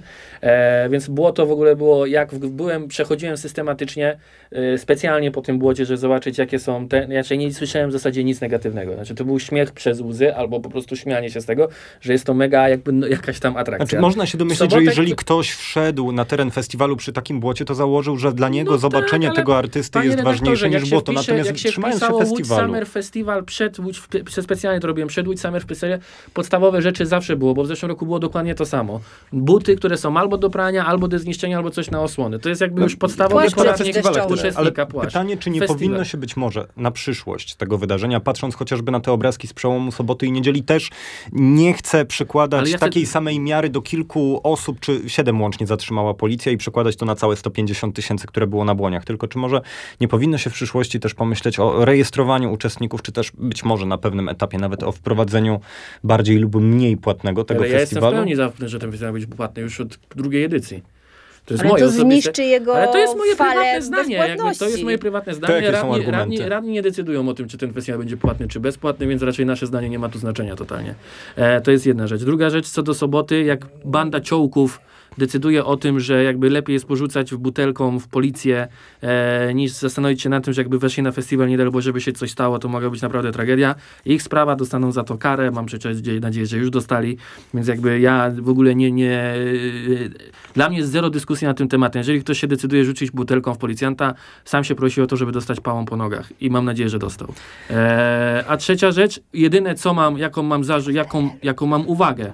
[SPEAKER 5] e, więc błoto w ogóle było, jak w, byłem, przechodziłem systematycznie, e, specjalnie po tym błocie, żeby zobaczyć, jakie są te, znaczy nie słyszałem w zasadzie nic negatywnego, znaczy to był śmiech przez łzy, albo po prostu śmianie się z tego, że jest to mega jakby no, jakaś tam atrakcja.
[SPEAKER 2] Znaczy, można się domyślić, Sobotek... że jeżeli ktoś wszedł na teren festiwalu przy takim błocie, to założył, że dla niego no zobaczenie tak, tego artysty jest ważniejsze niż błoto.
[SPEAKER 5] Wpisze,
[SPEAKER 2] Natomiast
[SPEAKER 5] jak się
[SPEAKER 2] trzymając się
[SPEAKER 5] festiwalu.
[SPEAKER 2] Łódź
[SPEAKER 5] Summer Festival przed Łódź, specjalnie to robiłem, przed Łódź Summer Festival, podstawowe rzeczy zawsze było, bo w zeszłym roku było dokładnie to samo. Buty, które są albo do prania, albo do zniszczenia, albo coś na osłony. To jest jakby już podstawowy poradnik uczestnika płaszcz.
[SPEAKER 2] Pytanie, czy nie Festiwal. powinno się być może na przyszłość tego wydarzenia, patrząc chociażby na te obrazki z przełomu soboty i niedzieli, też nie chcę przykładać ja takiej chcę... samej miary do kilku osób, czy siedem łącznie zatrzymała policja i przekładać to na całe sto pięćdziesiąt tysięcy, które było na Błoniach. Tylko czy może nie powinno się w przyszłości też pomyśleć o rejestrowaniu uczestników, czy też być może na pewnym etapie nawet o wprowadzeniu bardziej lub mniej płatnego tego
[SPEAKER 5] ale
[SPEAKER 2] festiwalu?
[SPEAKER 5] Ja jestem w pełni za, że ten festiwal będzie płatny już od drugiej edycji. To jest
[SPEAKER 1] ale
[SPEAKER 5] moje
[SPEAKER 1] to zniszczy jego
[SPEAKER 5] ale to jest moje
[SPEAKER 1] falę
[SPEAKER 5] prywatne zdanie. Jakby to jest moje prywatne zdanie. Radni, radni, radni nie decydują o tym, czy ten festiwal będzie płatny, czy bezpłatny, więc raczej nasze zdanie nie ma tu znaczenia totalnie. E, to jest jedna rzecz. Druga rzecz, co do soboty, jak banda ciołków decyduje o tym, że jakby lepiej jest porzucać w butelką w policję, e, niż zastanowić się nad tym, że jakby weszli na festiwal, nie daj Boże, żeby się coś stało, to mogła być naprawdę tragedia. Ich sprawa, dostaną za to karę, mam przecież nadzieję, że już dostali, więc jakby ja w ogóle nie, nie... Dla mnie jest zero dyskusji na tym tematem. Jeżeli ktoś się decyduje rzucić butelką w policjanta, sam się prosi o to, żeby dostać pałą po nogach i mam nadzieję, że dostał. E, a trzecia rzecz, jedyne co mam, jaką mam zarzut, jaką, jaką mam uwagę,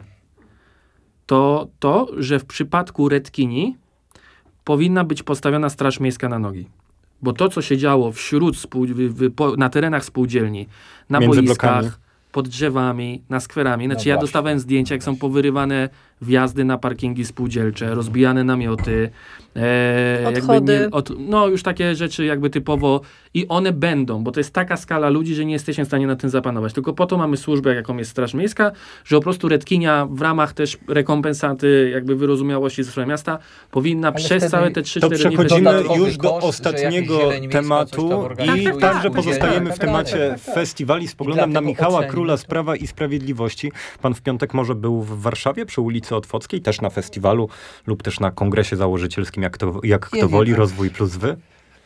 [SPEAKER 5] to to, że w przypadku Redkini powinna być postawiona straż miejska na nogi. Bo to, co się działo wśród spół, w, w, po, na terenach spółdzielni, na
[SPEAKER 2] między
[SPEAKER 5] boiskach,
[SPEAKER 2] blokami,
[SPEAKER 5] pod drzewami, na skwerami. Znaczy
[SPEAKER 4] no
[SPEAKER 5] ja
[SPEAKER 4] właśnie.
[SPEAKER 5] dostawałem zdjęcia, jak są powyrywane wjazdy na parkingi spółdzielcze, rozbijane namioty. E,
[SPEAKER 1] Odchody.
[SPEAKER 5] Jakby nie, od, no już takie rzeczy jakby typowo i one będą, bo to jest taka skala ludzi, że nie jesteśmy w stanie na tym zapanować. Tylko po to mamy służbę, jaką jest Straż Miejska, że po prostu Redkinia w ramach też rekompensaty jakby wyrozumiałości ze strony miasta powinna
[SPEAKER 4] ale
[SPEAKER 5] przez całe te trzy cztery
[SPEAKER 2] dni... To przechodzimy już do
[SPEAKER 4] koszt,
[SPEAKER 2] ostatniego tematu i
[SPEAKER 5] tak,
[SPEAKER 2] także
[SPEAKER 5] tak,
[SPEAKER 2] pozostajemy
[SPEAKER 5] tak,
[SPEAKER 2] w temacie tak, tak, festiwali z poglądem na Michała
[SPEAKER 4] oceni.
[SPEAKER 2] Króla z Prawa i Sprawiedliwości. Pan w piątek może był w Warszawie przy ulicy Otwockiej, też na festiwalu lub też na kongresie założycielskim, jak, to, jak kto woli, Rozwój plus Wy?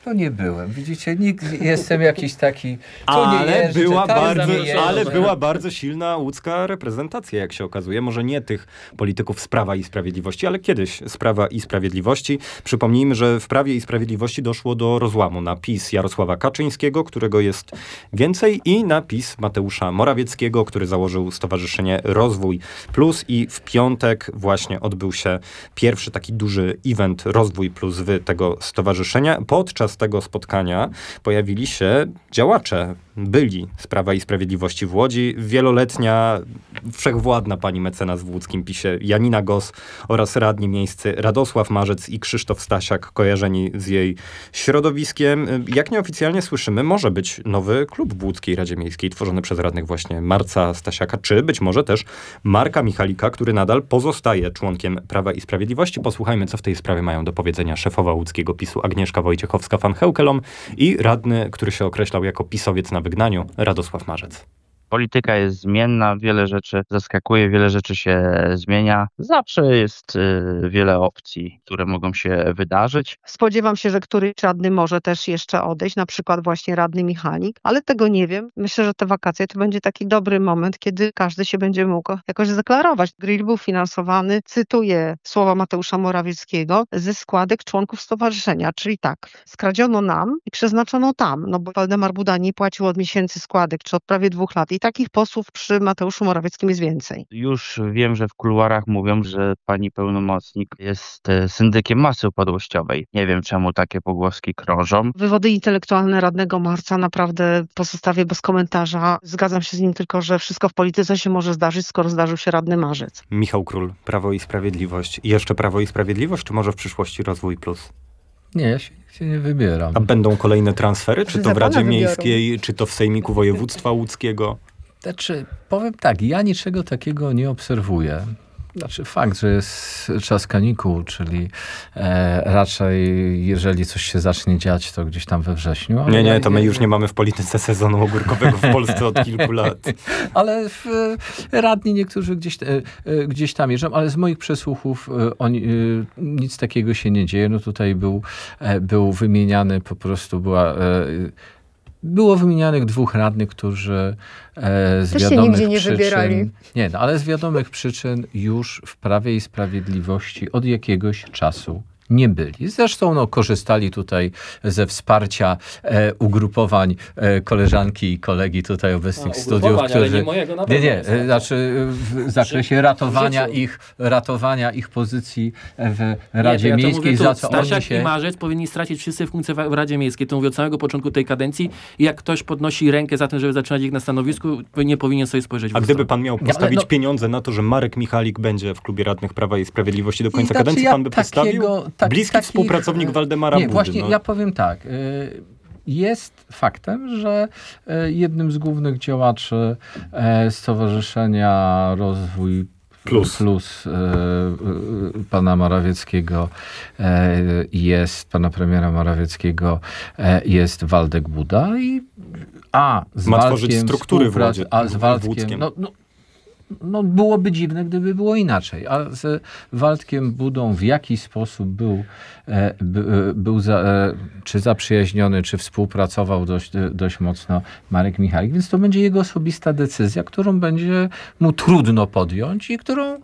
[SPEAKER 4] to nie byłem. Widzicie, nikt, jestem jakiś taki, tu
[SPEAKER 2] ale
[SPEAKER 4] nie jeżdżę,
[SPEAKER 2] była
[SPEAKER 4] tam
[SPEAKER 2] bardzo,
[SPEAKER 4] nie jeżdżę.
[SPEAKER 2] ale była bardzo silna łódzka reprezentacja, jak się okazuje. Może nie tych polityków z Prawa i Sprawiedliwości, ale kiedyś z Prawa i Sprawiedliwości. Przypomnijmy, że w Prawie i Sprawiedliwości doszło do rozłamu na PiS Jarosława Kaczyńskiego, którego jest więcej, i na PiS Mateusza Morawieckiego, który założył Stowarzyszenie Rozwój Plus, i w piątek właśnie odbył się pierwszy taki duży event Rozwój Plus wy tego stowarzyszenia. Podczas tego spotkania pojawili się działacze, byli z Prawa i Sprawiedliwości w Łodzi, wieloletnia, wszechwładna pani mecenas w łódzkim PiSie Janina Gos oraz radni miejscy Radosław Marzec i Krzysztof Stasiak, kojarzeni z jej środowiskiem. Jak nieoficjalnie słyszymy, może być nowy klub w łódzkiej Radzie Miejskiej, tworzony przez radnych właśnie Marca Stasiaka, czy być może też Marka Michalika, który nadal pozostaje członkiem Prawa i Sprawiedliwości. Posłuchajmy, co w tej sprawie mają do powiedzenia szefowa łódzkiego PiSu Agnieszka Wojciechowska-van Heukelom i radny, który się określał jako pisowiec na wygnaniu, Radosław Marzec.
[SPEAKER 18] Polityka jest zmienna, wiele rzeczy zaskakuje, wiele rzeczy się zmienia. Zawsze jest y, wiele opcji, które mogą się wydarzyć.
[SPEAKER 19] Spodziewam się, że któryś radny może też jeszcze odejść, na przykład właśnie radny Michalik, ale tego nie wiem. Myślę, że te wakacje to będzie taki dobry moment, kiedy każdy się będzie mógł jakoś zadeklarować. Grill był finansowany, cytuję słowa Mateusza Morawieckiego, ze składek członków stowarzyszenia, czyli tak, skradziono nam i przeznaczono tam, no bo Waldemar Buda nie płacił od miesięcy składek, czy od prawie dwóch lat. I takich posłów przy Mateuszu Morawieckim jest więcej.
[SPEAKER 18] Już wiem, że w kuluarach mówią, że pani pełnomocnik jest syndykiem masy upadłościowej. Nie wiem, czemu takie pogłoski krążą.
[SPEAKER 19] Wywody intelektualne radnego Marca naprawdę pozostawię bez komentarza. Zgadzam się z nim tylko, że wszystko w polityce się może zdarzyć, skoro zdarzył się radny Marzec.
[SPEAKER 2] Michał Król, Prawo i Sprawiedliwość. I jeszcze Prawo i Sprawiedliwość, czy może w przyszłości Rozwój Plus?
[SPEAKER 4] Nie, ja się nigdzie nie wybieram.
[SPEAKER 2] A będą kolejne transfery? Czy to w Radzie
[SPEAKER 19] wybiorą.
[SPEAKER 2] Miejskiej, czy to w Sejmiku Województwa Łódzkiego?
[SPEAKER 4] Znaczy, powiem tak, ja niczego takiego nie obserwuję. Znaczy fakt, że jest czas kanikuł, czyli e, raczej jeżeli coś się zacznie dziać, to gdzieś tam we wrześniu.
[SPEAKER 2] Nie, nie, to my już nie mamy w polityce sezonu ogórkowego w Polsce od kilku lat.
[SPEAKER 4] Ale w, radni niektórzy gdzieś, e, gdzieś tam jeżdżą, ale z moich przesłuchów e, oni, e, nic takiego się nie dzieje. No tutaj był, e, był wymieniany po prostu, była... E, Było wymienianych dwóch radnych, którzy e, z
[SPEAKER 19] Też się
[SPEAKER 4] wiadomych
[SPEAKER 19] nigdzie nie
[SPEAKER 4] przyczyn...
[SPEAKER 19] wybierali.
[SPEAKER 4] Nie, no, ale z wiadomych przyczyn już w Prawie i Sprawiedliwości od jakiegoś czasu nie byli. Zresztą no, korzystali tutaj ze wsparcia e, ugrupowań e, koleżanki i kolegi tutaj obecnych
[SPEAKER 5] A,
[SPEAKER 4] w studiu, którzy...
[SPEAKER 5] ale nie mojego na pewno.
[SPEAKER 4] Nie, nie, e, znaczy w zakresie ratowania ich, ratowania ich pozycji w Radzie
[SPEAKER 5] nie, ja
[SPEAKER 4] Miejskiej,
[SPEAKER 5] tu,
[SPEAKER 4] za co
[SPEAKER 5] Stasiak
[SPEAKER 4] oni się...
[SPEAKER 5] i Marzec powinni stracić wszyscy funkcje w Radzie Miejskiej. To mówię od samego początku tej kadencji. I jak ktoś podnosi rękę za tym, żeby zatrzymać ich na stanowisku, nie powinien sobie spojrzeć w
[SPEAKER 2] A
[SPEAKER 5] lustro.
[SPEAKER 2] gdyby pan miał postawić ja, no, pieniądze na to, że Marek Michalik będzie w klubie radnych Prawa i Sprawiedliwości do końca
[SPEAKER 4] znaczy,
[SPEAKER 2] kadencji,
[SPEAKER 4] ja
[SPEAKER 2] pan by
[SPEAKER 4] takiego,
[SPEAKER 2] postawił?
[SPEAKER 4] tak,
[SPEAKER 2] Bliski
[SPEAKER 4] takich,
[SPEAKER 2] współpracownik Waldemara
[SPEAKER 4] nie,
[SPEAKER 2] Budy.
[SPEAKER 4] Właśnie
[SPEAKER 2] no.
[SPEAKER 4] ja powiem tak. Jest faktem, że jednym z głównych działaczy Stowarzyszenia Rozwój Plus, Plus e, pana Morawieckiego e, jest, pana premiera Morawieckiego e, jest Waldek Buda i a z
[SPEAKER 2] Ma
[SPEAKER 4] Waldkiem
[SPEAKER 2] tworzyć struktury w Łodzie,
[SPEAKER 4] a z Waldkiem,
[SPEAKER 2] Włódzkiem.
[SPEAKER 4] no, no, no byłoby dziwne, gdyby było inaczej, a z Waldkiem Budą w jaki sposób był, e, by, był za, e, czy zaprzyjaźniony, czy współpracował dość, dość mocno Marek Michalik, więc to będzie jego osobista decyzja, którą będzie mu trudno podjąć i którą e,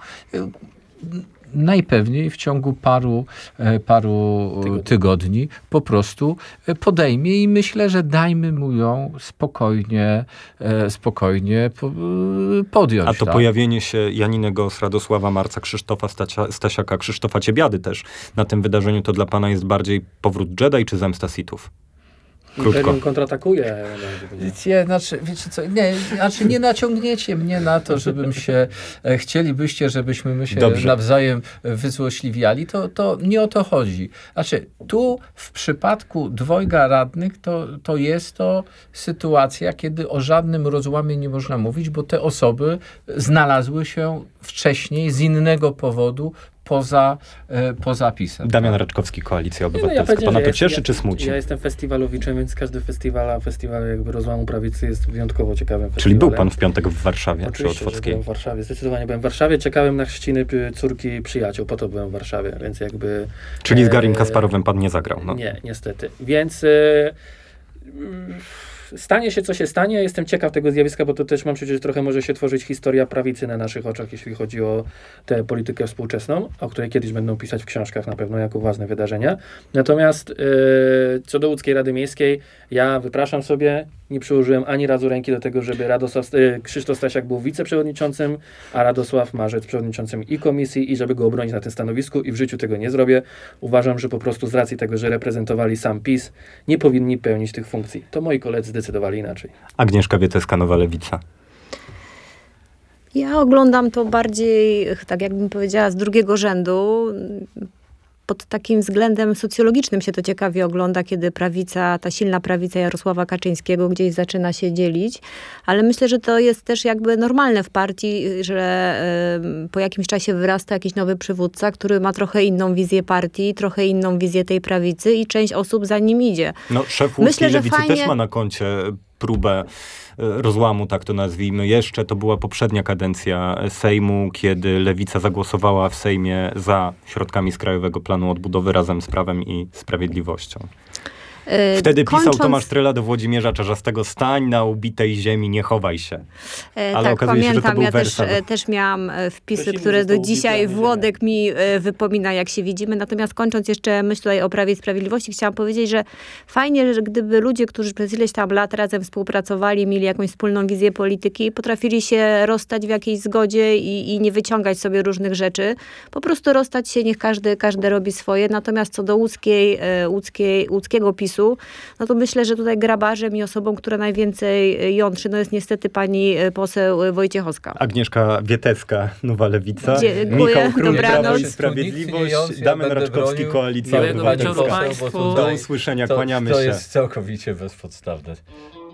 [SPEAKER 4] najpewniej w ciągu paru, paru tygodni. tygodni po prostu podejmie i myślę, że dajmy mu ją spokojnie, spokojnie podjąć.
[SPEAKER 2] A to
[SPEAKER 4] tak?
[SPEAKER 2] pojawienie się Janiny Gos, Radosława Marca, Krzysztofa Stacia, Stasiaka, Krzysztofa Ciebiady też na tym wydarzeniu, to dla pana jest bardziej powrót Jedi czy zemsta Sithów? Krótko.
[SPEAKER 5] kontratakuje.
[SPEAKER 4] Nie, znaczy, wiecie co, nie, znaczy nie naciągniecie mnie na to, żebym się, e, chcielibyście, żebyśmy my się Dobrze. nawzajem wyzłośliwiali, to, to nie o to chodzi. Znaczy, tu w przypadku dwojga radnych to, to jest to sytuacja, kiedy o żadnym rozłamie nie można mówić, bo te osoby znalazły się wcześniej z innego powodu poza, e, poza PiS-em.
[SPEAKER 2] Damian Raczkowski, Koalicja
[SPEAKER 5] Nie, no
[SPEAKER 2] Obywatelska.
[SPEAKER 5] ja
[SPEAKER 2] Pana to
[SPEAKER 5] powiedziałem,
[SPEAKER 2] cieszy
[SPEAKER 5] ja,
[SPEAKER 2] czy smuci?
[SPEAKER 5] Ja jestem festiwalowiczem, więc każdy festiwal, a festiwal jakby rozłamu prawicy jest wyjątkowo ciekawym festiwalem.
[SPEAKER 2] Czyli był pan w piątek w Warszawie,
[SPEAKER 5] Oczywiście,
[SPEAKER 2] przy Otwockiej?
[SPEAKER 5] że byłem w Warszawie. Zdecydowanie byłem w Warszawie. Czekałem na chrzciny córki przyjaciół. Po to byłem w Warszawie, więc jakby...
[SPEAKER 2] Czyli z Garim
[SPEAKER 5] e,
[SPEAKER 2] Kasparowem pan nie zagrał? No.
[SPEAKER 5] Nie, niestety. Więc... E, stanie się, co się stanie. Jestem ciekaw tego zjawiska, bo to też mam przecież trochę może się tworzyć historia prawicy na naszych oczach, jeśli chodzi o tę politykę współczesną, o której kiedyś będą pisać w książkach na pewno jako ważne wydarzenia. Natomiast yy, co do Łódzkiej Rady Miejskiej, ja wypraszam sobie, nie przyłożyłem ani razu ręki do tego, żeby Radosław, yy, Krzysztof Stasiak był wiceprzewodniczącym, a Radosław Marzec przewodniczącym i komisji, i żeby go obronić na tym stanowisku, i w życiu tego nie zrobię. Uważam, że po prostu z racji tego, że reprezentowali sam PiS, nie powinni pełnić tych funkcji. To moi koledzy zdecydowali inaczej.
[SPEAKER 2] Agnieszka Wieteska, Nowa Lewica.
[SPEAKER 1] Ja oglądam to bardziej, tak jakbym powiedziała, z drugiego rzędu. Pod takim względem socjologicznym się to ciekawie ogląda, kiedy prawica, ta silna prawica Jarosława Kaczyńskiego gdzieś zaczyna się dzielić. Ale myślę, że to jest też jakby normalne w partii, że y, po jakimś czasie wyrasta jakiś nowy przywódca, który ma trochę inną wizję partii, trochę inną wizję tej prawicy i część osób za nim idzie.
[SPEAKER 2] No, szef Łódzkiej
[SPEAKER 1] Myślę, że
[SPEAKER 2] Lewicy
[SPEAKER 1] fajnie...
[SPEAKER 2] też ma na koncie próbę rozłamu, tak to nazwijmy. Jeszcze to była poprzednia kadencja Sejmu, kiedy Lewica zagłosowała w Sejmie za środkami z Krajowego Planu Odbudowy razem z Prawem i Sprawiedliwością. Wtedy
[SPEAKER 1] Kończąc...
[SPEAKER 2] pisał Tomasz Tryla do Włodzimierza Czarzastego: stań na ubitej ziemi, nie chowaj się.
[SPEAKER 1] E,
[SPEAKER 2] Ale
[SPEAKER 1] tak,
[SPEAKER 2] okazuje się, że to
[SPEAKER 1] pamiętam,
[SPEAKER 2] był
[SPEAKER 1] ja też,
[SPEAKER 2] wersal.
[SPEAKER 1] e, też miałam e, wpisy,
[SPEAKER 5] Prosimy,
[SPEAKER 1] które
[SPEAKER 5] że
[SPEAKER 1] do
[SPEAKER 5] to
[SPEAKER 1] dzisiaj
[SPEAKER 5] ubitami
[SPEAKER 1] Włodek mi e, wypomina, jak się widzimy. Natomiast kończąc jeszcze myśl tutaj o Prawie i Sprawiedliwości, chciałam powiedzieć, że fajnie, że gdyby ludzie, którzy przez ileś tam lat razem współpracowali, mieli jakąś wspólną wizję polityki, potrafili się rozstać w jakiejś zgodzie i, i nie wyciągać sobie różnych rzeczy. Po prostu rozstać się, niech każdy, każdy robi swoje. Natomiast co do łódzkiej, e, łódzkiej, łódzkiego PiSu, no to myślę, że tutaj grabarzem i osobą, która najwięcej jątrzy, no jest niestety pani poseł Wojciechowska.
[SPEAKER 2] Agnieszka Wieteska, Nowa Lewica.
[SPEAKER 1] Dziękuję,
[SPEAKER 2] Michał Król,
[SPEAKER 1] dobranoc.
[SPEAKER 2] Prawo i Sprawiedliwość. Damian Raczkowski, Koalicja Obywatelska.
[SPEAKER 4] Państwu.
[SPEAKER 2] Do usłyszenia,
[SPEAKER 4] to,
[SPEAKER 2] kłaniamy
[SPEAKER 4] to
[SPEAKER 2] się.
[SPEAKER 4] To jest całkowicie bezpodstawne.